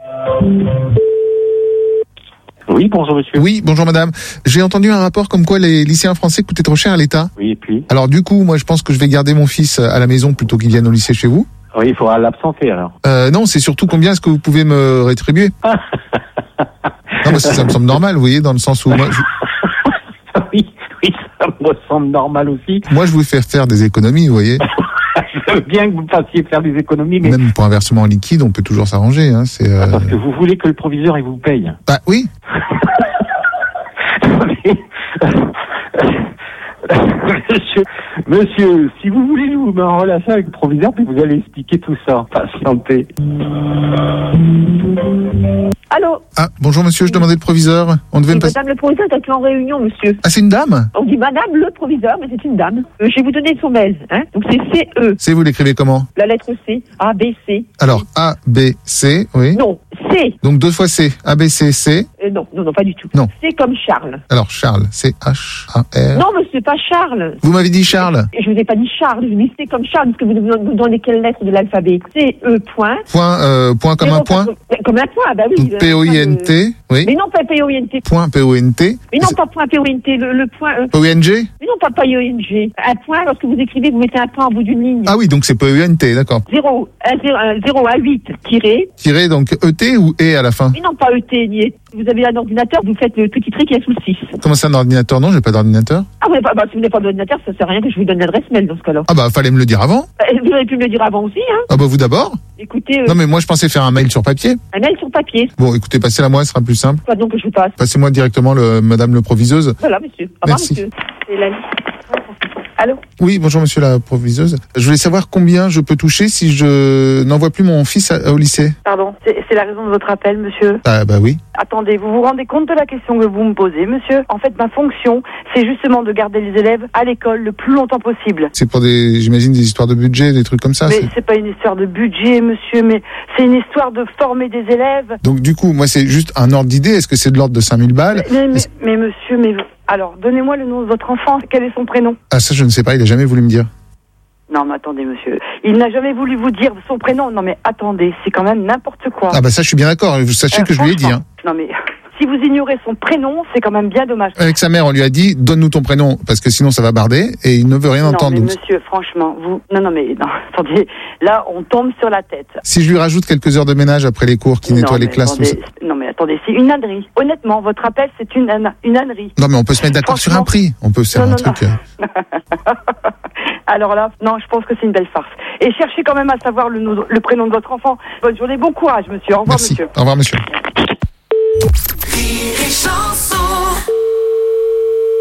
Oui, bonjour monsieur. Oui, bonjour madame. J'ai entendu un rapport comme quoi les lycéens français coûtaient trop cher à l'État. Oui, et puis Alors du coup, moi je pense que je vais garder mon fils à la maison plutôt qu'il vienne au lycée chez vous. Oui, il faudra l'absenter, alors. Euh, non, c'est surtout combien est-ce que vous pouvez me rétribuer. Non, parce que ça me semble normal, vous voyez, dans le sens où moi je, Oui, oui, ça me semble normal aussi. moi, je vous fais faire des économies, vous voyez. Je veux bien que vous fassiez faire des économies, mais Même pour un versement en liquide, on peut toujours s'arranger. Hein, c'est, euh... parce que vous voulez que le proviseur, il vous paye. Bah oui. Monsieur, monsieur, si vous voulez, je vous mets en relation avec le proviseur, puis vous allez expliquer tout ça. Patientez. Allô? Ah, bonjour monsieur, je demandais le proviseur. On devait Oui, me passer... madame le proviseur est en réunion, monsieur. Ah, c'est une dame? On dit madame le proviseur, mais c'est une dame. Euh, je vais vous donner son mail, hein. Donc c'est C E. C'est vous l'écrivez comment? La lettre C. A, B, C. Alors, A, B, C, oui. Non, C. Donc deux fois C. A, B, C, C. Euh, non, non, non, pas du tout. Non. C comme Charles. Alors, Charles, C, H, A, R. Non, monsieur, pas Charles. Vous m'avez dit Charles. Je vous ai pas dit Charles, je vous dis C comme Charles, parce que vous vous vous donnez quelle lettre de l'alphabet? C, E, point. Point, euh, point comme Mais un non, point. Comme, comme un point, bah oui. Donc P O I N T, oui. Mais non, pas P O I N T. Point P O N T. Mais non, pas point P O I N T, le, le point E. P O N G. Mais non, pas P O I N G. Un point, lorsque vous écrivez, vous mettez un point au bout d'une ligne. Ah oui, donc c'est P O N T, d'accord. zéro, zéro à huit, tiré. Tiré donc E T ou E à la fin. Mais non, pas E T, nié. Vous avez un ordinateur, vous faites le petit trait qui est sous le six. Comment c'est un ordinateur? Non, j'ai pas d'ordinateur. Ah, vous n'avez pas, bah, si vous n'avez pas d'ordinateur, ça sert à rien que je vous donne l'adresse mail dans ce cas-là. Ah bah, fallait me le dire avant. Euh, Vous auriez pu me le dire avant aussi, hein. Ah bah, vous d'abord. Écoutez, euh, Non, mais moi, je pensais faire un mail sur papier. un mail sur papier. Bon, écoutez, passez-la moi, ce sera plus simple. Quoi donc que je vous passe? Passez-moi directement le, madame le proviseuse. Voilà, monsieur. Au revoir, Merci. monsieur. C'est la Allô? Oui, bonjour monsieur la proviseuse. Je voulais savoir combien je peux toucher si je n'envoie plus mon fils à- au lycée. Pardon, c'est c'est la raison de votre appel, monsieur. Ah bah oui. Attendez, vous vous rendez compte de la question que vous me posez, monsieur? En fait, ma fonction, c'est justement de garder les élèves à l'école le plus longtemps possible. C'est pour des, j'imagine, des histoires de budget, des trucs comme ça. mais c'est- c'est pas une histoire de budget, monsieur, mais c'est une histoire de former des élèves. Donc du coup, moi c'est juste un ordre d'idée. Est-ce que c'est de l'ordre de cinq mille balles? Mais, mais, mais monsieur, mais vous- alors, donnez-moi le nom de votre enfant. Quel est son prénom? Ah ça je ne sais pas, il a jamais voulu me dire. Non, mais attendez, monsieur. Il n'a jamais voulu vous dire son prénom. Non, mais attendez, c'est quand même n'importe quoi. Ah bah ça je suis bien d'accord, vous sachez Euh, que je lui ai dit. Hein. Non, mais si vous ignorez son prénom, c'est quand même bien dommage. Avec sa mère, on lui a dit, donne-nous ton prénom, parce que sinon ça va barder, et il ne veut rien non, entendre. mais Donc, monsieur, franchement, vous... Non, non, mais non, attendez, là, on tombe sur la tête. si je lui rajoute quelques heures de ménage après les cours, qui nettoie non, les mais classes, tout attendez, ça. Non, mais attendez, c'est une ânerie. Honnêtement, votre appel, c'est une, âne- une ânerie. Non mais on peut se mettre d'accord sur un prix, on peut faire Non, un non, truc. euh, Alors là, non, je pense que c'est une belle farce. Et cherchez quand même à savoir le, no- le prénom de votre enfant. Bonne journée, bon courage, monsieur. Au revoir, Merci. monsieur. Au revoir monsieur. Rire et chanson.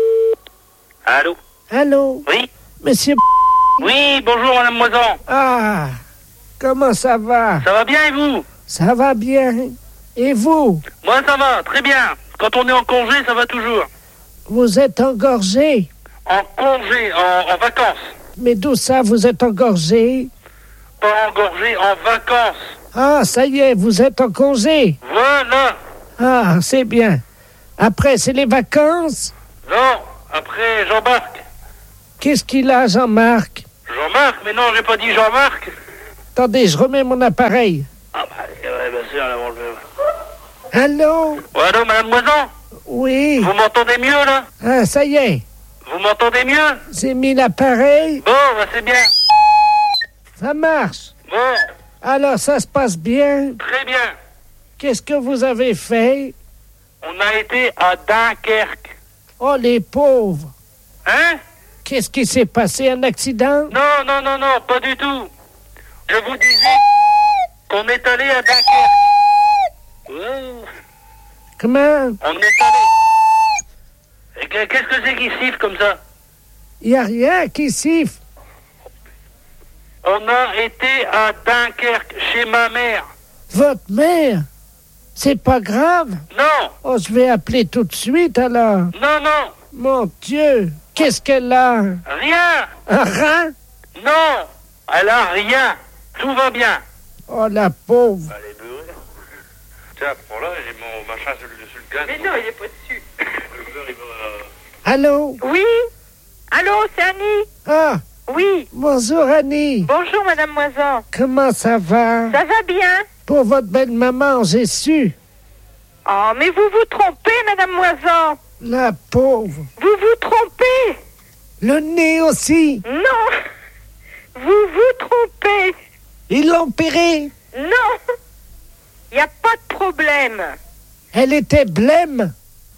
Allô? Allô? Oui? Monsieur... Oui, bonjour Madame Moisan. Ah, comment ça va? Ça va bien et vous? Ça va bien. Et vous? Moi ça va, très bien. Quand on est en congé, ça va toujours. Vous êtes engorgé? En congé, en, en vacances. Mais d'où ça, vous êtes engorgé? Pas engorgé, en vacances. Ah, ça y est, vous êtes en congé? Voilà. Ah, c'est bien. Après, c'est les vacances? Non, après Jean-Marc. Qu'est-ce qu'il a, Jean-Marc? Jean-Marc? Mais non, j'ai pas dit Jean-Marc. Attendez, je remets mon appareil. Ah bah, ouais, bien sûr, là, bon, je... Allô? Ouais, allô, Madame Moisan? Oui. Vous m'entendez mieux, là? Ah, ça y est. Vous m'entendez mieux? J'ai mis l'appareil. Bon, bah c'est bien. Ça marche. Bon. Alors, ça se passe bien? Très bien. Qu'est-ce que vous avez fait? On a été à Dunkerque. Oh, les pauvres. Hein? Qu'est-ce qui s'est passé? Un accident? Non, non, non, non, pas du tout. Je vous disais qu'on est allé à Dunkerque. Oh. Comment? On est allé. Et qu'est-ce que c'est qui siffle comme ça? Il n'y a rien qui siffle. On a été à Dunkerque, chez ma mère. Votre mère? C'est pas grave? Non. Oh, je vais appeler tout de suite, alors. Non, non. Mon Dieu, qu'est-ce qu'elle a? Rien. Un rein? Non, elle a rien. Tout va bien. Oh, la pauvre. Allez, beurre. Tiens, prends-là, j'ai mon machin sur le, sur le gaz. Mais non, il est pas dessus. Le beurre, il va... Allô? Oui? Allô, c'est Annie? Ah, Oui. bonjour Annie. Bonjour, Madame Moisan. Comment ça va? Ça va bien? Pour votre belle-maman, j'ai su. Oh, mais vous vous trompez, Madame Moisan. La pauvre. Vous vous trompez. Le nez aussi. Non. Vous vous trompez. Ils l'ont opérée. Non. Il n'y a pas de problème. Elle était blême.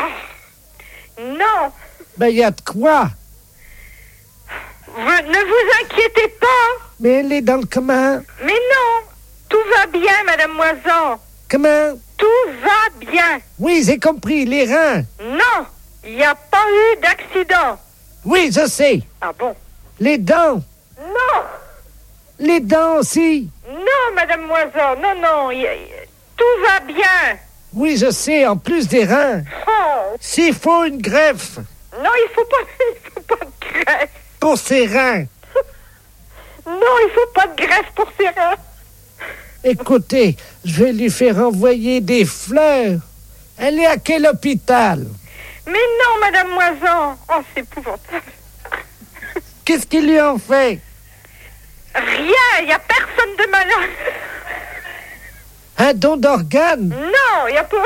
Non. Ben, il y a de quoi. Vous, ne vous inquiétez pas. Mais elle est dans le comment? Mais non. Tout va bien, Madame Moisan. Comment? Tout va bien. Oui, j'ai compris, les reins. Non. Il n'y a pas eu d'accident. Oui, je sais. Ah bon? Les dents. Non. Les dents aussi. Non, Madame Moisan. Non, non. y- y- tout va bien. Oui, je sais, en plus des reins. Oh. S'il faut une greffe Non, il faut pas, il faut pas de greffe. pour ses reins. Non, il faut pas de greffe pour ses reins. Écoutez, je vais lui faire envoyer des fleurs. Elle est à quel hôpital? Mais non, Madame Moisan. Oh, c'est épouvantable. Qu'est-ce qu'ils lui ont fait? Rien, il n'y a personne de malade. Un don d'organes? Non, il n'y a pas...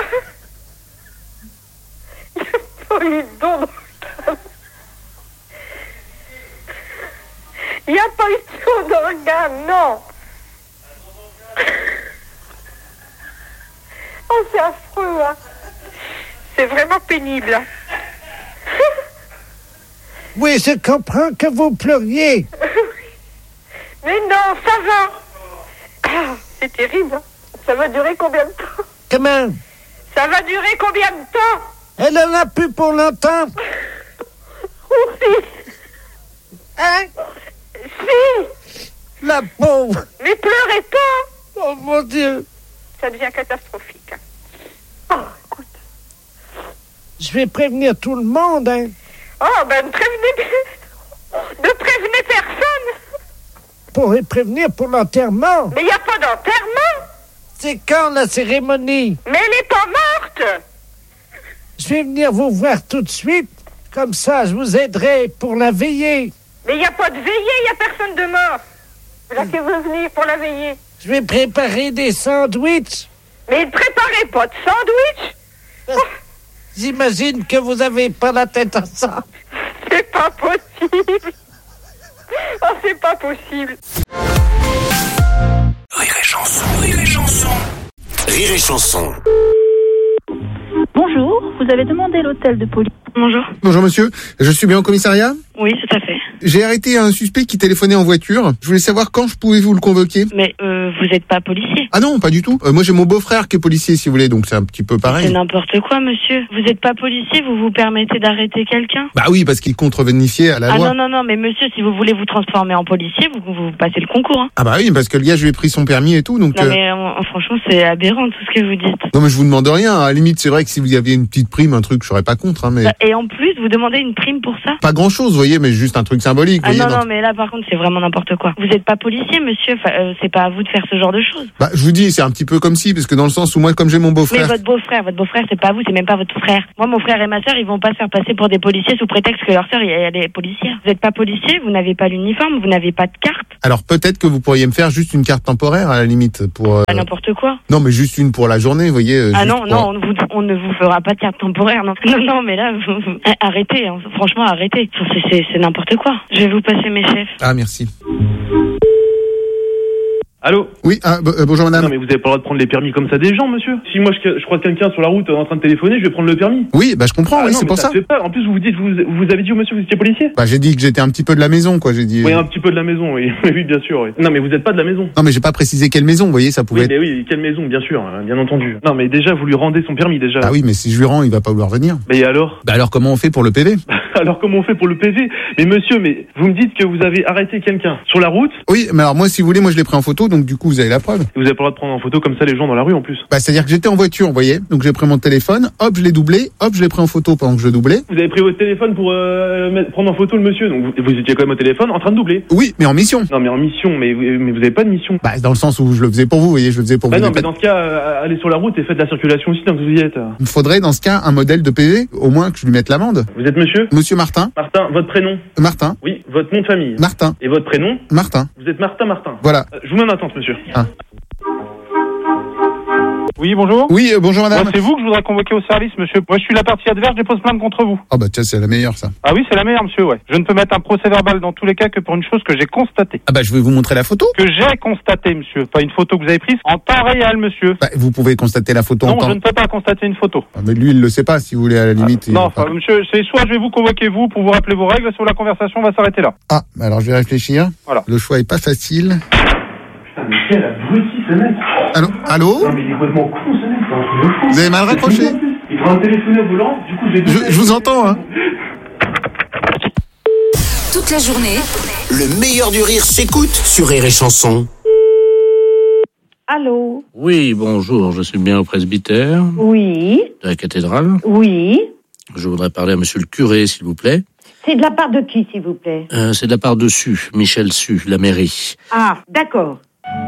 Il n'y a pas eu de don d'organes. Il n'y a pas eu de don d'organes, non. Oh, c'est affreux, hein. C'est vraiment pénible. Hein. Oui, je comprends que vous pleuriez. Mais non, ça va. Ah, c'est terrible. Hein. Ça va durer combien de temps? Comment? Ça va durer combien de temps? Elle en a plus pour longtemps. Oui. Hein? Si. La pauvre. Mais pleurez pas. Oh mon Dieu. Ça devient catastrophique. Hein. Oh, écoute. Je vais prévenir tout le monde, hein. Oh, ben ne prévenez... Ne prévenez personne. Pour les prévenir pour l'enterrement. Mais il n'y a pas d'enterrement. C'est quand la cérémonie? Mais elle n'est pas morte. Je vais venir vous voir tout de suite. Comme ça, je vous aiderai pour la veillée. Mais il n'y a pas de veillée, il n'y a personne de mort. Là que vous venez pour la veillée. Je vais préparer des sandwichs. Mais ne préparez pas de sandwich. Oh. J'imagine que vous n'avez pas la tête à ça. C'est pas possible. Oh, c'est pas possible. Rire et chanson, rire et chanson. Rire et chanson. Bonjour. Bonjour, vous avez demandé l'hôtel de police. Bonjour. Bonjour monsieur, je suis bien au commissariat ? Oui, tout à fait. J'ai arrêté un suspect qui téléphonait en voiture. Je voulais savoir quand je pouvais vous le convoquer. Mais euh, vous n'êtes pas policier. Ah non, pas du tout. Euh, moi j'ai mon beau-frère qui est policier si vous voulez, donc c'est un petit peu pareil. C'est n'importe quoi, monsieur. Vous n'êtes pas policier, vous vous permettez d'arrêter quelqu'un ? Bah oui, parce qu'il contrevenifiait à la Ah loi. non, non, non, mais monsieur, si vous voulez vous transformer en policier, vous, vous passez le concours. Hein. Ah bah oui, parce que le gars, je lui ai pris son permis et tout, donc... Non euh, mais euh, franchement, c'est aberrant tout ce que vous dites. Non mais je vous demande rien, à la limite c'est vrai que si vous aviez une petite prime, un truc, je serais pas contre, hein, mais... Bah, et en plus, vous demandez une prime pour ça ? Pas grand chose, vous voyez, mais juste un truc symbolique, Ah vous non, voyez, non, donc- mais là par contre, c'est vraiment n'importe quoi. Vous n'êtes pas policier, monsieur, enfin, euh, c'est pas à vous de faire ce genre de choses. Bah je vous dis, c'est un petit peu comme si, parce que dans le sens où moi, comme j'ai mon Mais beau-frère... votre beau-frère, votre beau-frère, c'est pas vous, c'est même pas votre frère. Moi, mon frère et ma sœur, ils vont pas se faire passer pour des policiers sous prétexte que leur sœur, elle est policière. Vous n'êtes pas policier, vous n'avez pas l'uniforme, vous n'avez pas de carte. Alors peut-être que vous pourriez me faire juste une carte temporaire, à la limite, pour... euh, Pas n'importe quoi. Non mais juste une pour la journée, vous voyez. euh, Ah juste non, pour- non, on, vous- on ne vous fera pas de carte temporaire, non. Non, non, mais là, vous- vous- arrêtez, hein, franchement, arrêtez. Enfin, c'est- C'est c'est n'importe quoi. Je vais vous passer mes chefs. Ah merci. Allô ? Oui, ah, b- euh, bonjour madame. Non mais vous avez pas le droit de prendre les permis comme ça des gens, monsieur. Si moi je, je croise quelqu'un sur la route en train de téléphoner, je vais prendre le permis. Oui, bah je comprends, Ah oui, non, c'est mais pour ça. se fait pas. En plus vous vous dites, vous, vous avez dit au monsieur que vous étiez policier ? Bah j'ai dit que j'étais un petit peu de la maison, quoi, j'ai dit... Oui, un petit peu de la maison, oui. Oui, bien sûr, oui. Non mais vous êtes pas de la maison. Non mais j'ai pas précisé quelle maison, vous voyez, ça pouvait Oui, être... mais oui, quelle maison, bien sûr, hein, bien entendu. Non mais déjà, vous lui rendez son permis déjà. Ah oui, mais si je lui rends, il va pas vouloir venir. Mais alors ? Bah alors comment on fait pour le P V? Alors comment on fait pour le P V ? Mais monsieur, mais vous me dites que vous avez arrêté quelqu'un sur la route ? Oui, mais alors moi, si vous voulez, moi je l'ai pris en photo, donc du coup vous avez la preuve. Vous avez pas le droit de prendre en photo comme ça les gens dans la rue en plus. Bah c'est-à-dire que j'étais en voiture, vous voyez, donc j'ai pris mon téléphone, hop, je l'ai doublé, hop, je l'ai pris en photo pendant que je doublais. Vous avez pris votre téléphone pour euh, mettre- prendre en photo le monsieur, donc vous, vous étiez quand même au téléphone en train de doubler. Oui, mais en mission. Non mais en mission, mais, mais vous avez pas de mission. Bah dans le sens où je le faisais pour vous, vous voyez, je le faisais pour Bah vous. non, mais mais pas- dans ce cas, euh, allez sur la route et faites la circulation aussi tant que vous y êtes. Il me faudrait dans ce cas un modèle de P V, au moins que je lui mette l'amende. Vous êtes monsieur ? Monsieur Martin. Martin, votre prénom ? Martin. Oui, votre nom de famille. Martin. Et votre prénom ? Martin. Vous êtes Martin Martin. Voilà. Euh, je vous mets en attente, monsieur. Ah. Oui, bonjour. Oui, euh, bonjour madame. Moi, c'est vous que je voudrais convoquer au service, monsieur. Moi, je suis la partie adverse, je dépose plainte contre vous. Ah bah tiens, c'est la meilleure ça. Ah oui, c'est la meilleure, monsieur, ouais. Je ne peux mettre un procès verbal dans tous les cas que pour une chose que j'ai constatée. Ah bah je vais vous montrer la photo. Que j'ai constatée, monsieur. Pas une photo que vous avez prise en temps réel, monsieur. Bah, vous pouvez constater la photo en Non, temps. je ne peux pas constater une photo. Ah, mais lui, il le sait pas, si vous voulez, à la limite. il Non, va pas- enfin, monsieur, c'est soit je vais vous convoquer vous pour vous rappeler vos règles, soit la conversation va s'arrêter là. Ah, alors je vais réfléchir. Voilà. Le choix est pas facile. Putain, mais quel abruti ce mec. Allô Allô Non mais il est complètement con ce mec, c'est un truc de fou. Vous avez mal raccroché. Il prend un téléphone au volant, du coup j'ai... Je, je vous entends, hein. Toute la journée, Le meilleur du rire s'écoute sur Rire et Chanson. Allô? Oui, bonjour, je suis bien au presbytère Oui, de la cathédrale. oui. Je voudrais parler à monsieur le curé, s'il vous plaît. C'est de la part de qui, s'il vous plaît? Euh, c'est de la part de Su, Michel Su, la mairie. Ah, d'accord.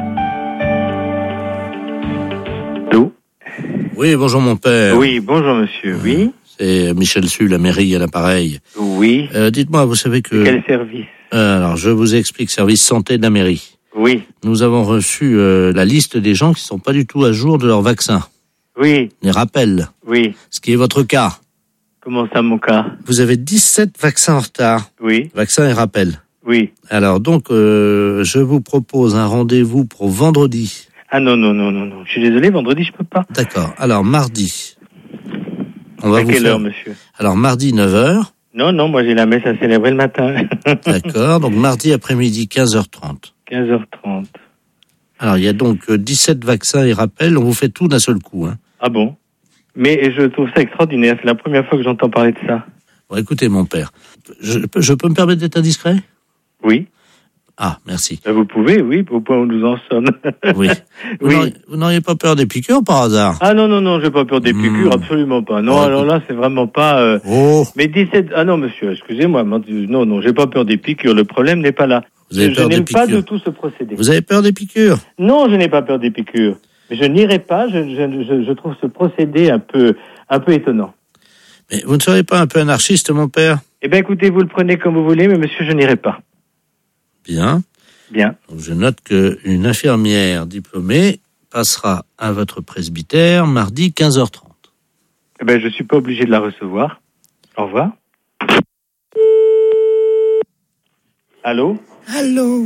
Oui, bonjour mon père. Oui, bonjour monsieur, oui. C'est Michel Su, la mairie à l'appareil. Oui. Euh, dites-moi, vous savez que... Quel service? Euh, alors, je vous explique, service santé de la mairie. Oui. Nous avons reçu euh, la liste des gens qui sont pas du tout à jour de leur vaccin. Oui. Les rappels. Oui. Ce qui est votre cas. Comment ça, mon cas? Vous avez dix-sept vaccins en retard. Oui. Vaccins et rappels. Oui. Alors, donc, euh, je vous propose un rendez-vous pour vendredi. Ah non, non, non, non, non. Je suis désolé, vendredi, je peux pas. D'accord. Alors, mardi. On va À vous quelle faire... heure, monsieur? Alors, mardi, neuf heures. Non, non, moi j'ai la messe à célébrer le matin. D'accord. Donc, mardi après-midi, quinze heures trente. quinze heures trente. Alors, il y a donc euh, dix-sept vaccins et rappels. On vous fait tout d'un seul coup. Hein. Ah bon? Mais je trouve ça extraordinaire. C'est la première fois que j'entends parler de ça. Bon, écoutez, mon père. Je, peux- je peux me permettre d'être indiscret? Oui. Ah, merci. Ben, vous pouvez, oui, au point où nous en sommes. Oui. Vous Oui. n'auriez- vous n'auriez pas peur des piqûres par hasard? Ah non, non, non, j'ai pas peur des Hmm. piqûres, absolument pas. Non, Oh, alors là, c'est vraiment pas... euh, Oh. Mais dix-sept... Ah non, monsieur, excusez-moi. Non, non, j'ai pas peur des piqûres. Le problème n'est pas là. Vous avez je peur je des n'aime pas piqûres? du tout ce procédé. Vous avez peur des piqûres? Non, je n'ai pas peur des piqûres. Mais je n'irai pas. Je, je, je, je trouve ce procédé un peu, un peu étonnant. Mais vous ne seriez pas un peu anarchiste, mon père? Eh bien, écoutez, vous le prenez comme vous voulez, mais monsieur, je n'irai pas. Bien. Bien. Donc, je note qu'une infirmière diplômée passera à votre presbytère mardi quinze heures trente. Eh bien, je suis pas obligé de la recevoir. Au revoir. Allô? Allô?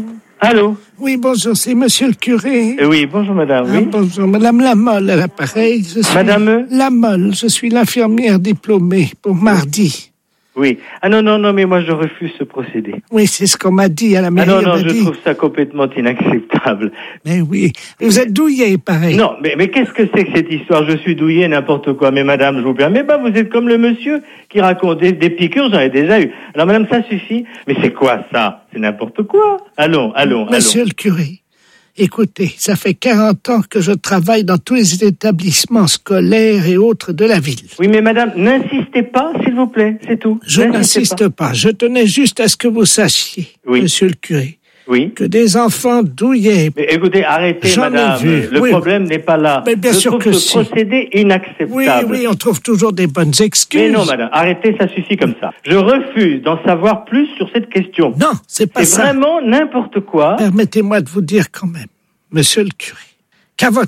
Allô? Oui, bonjour, c'est monsieur le curé. Euh, Oui, bonjour madame, Ah, oui. bonjour, madame Lamolle à l'appareil. Je suis Madame Lamolle, je suis l'infirmière diplômée pour mardi. Oui. Ah non, non, non, mais moi je refuse ce procédé. Oui, c'est ce qu'on m'a dit à la Ah mairie. non, on non, m'a je dit. trouve ça complètement inacceptable. Mais oui, vous êtes douillé, pareil. Non, mais, mais qu'est-ce que c'est que cette histoire? Je suis douillé, n'importe quoi. Mais madame, je vous permets pas, vous êtes comme le monsieur qui raconte des, des piqûres, j'en ai déjà eu. Alors madame, ça suffit. Mais c'est quoi ça? C'est n'importe quoi. Allons, allons, Monsieur allons. le curé, écoutez, ça fait quarante ans que je travaille dans tous les établissements scolaires et autres de la ville. Oui, mais madame, n'insistez pas, s'il vous plaît, c'est tout. Je N'insistez n'insiste pas. Je tenais juste à ce que vous sachiez, Oui. monsieur le curé, Oui. que des enfants douillés. Mais écoutez, arrêtez, J'en ai madame. vu, Le oui. problème n'est pas là. Mais bien je sûr trouve que ce si. procédé inacceptable. Oui, oui, on trouve toujours des bonnes excuses. Mais non, madame, arrêtez, ça suffit comme ça. Je refuse d'en savoir plus sur cette question. Non, c'est pas C'est ça. vraiment n'importe quoi. Permettez-moi de vous dire quand même, monsieur le curé, qu'à votre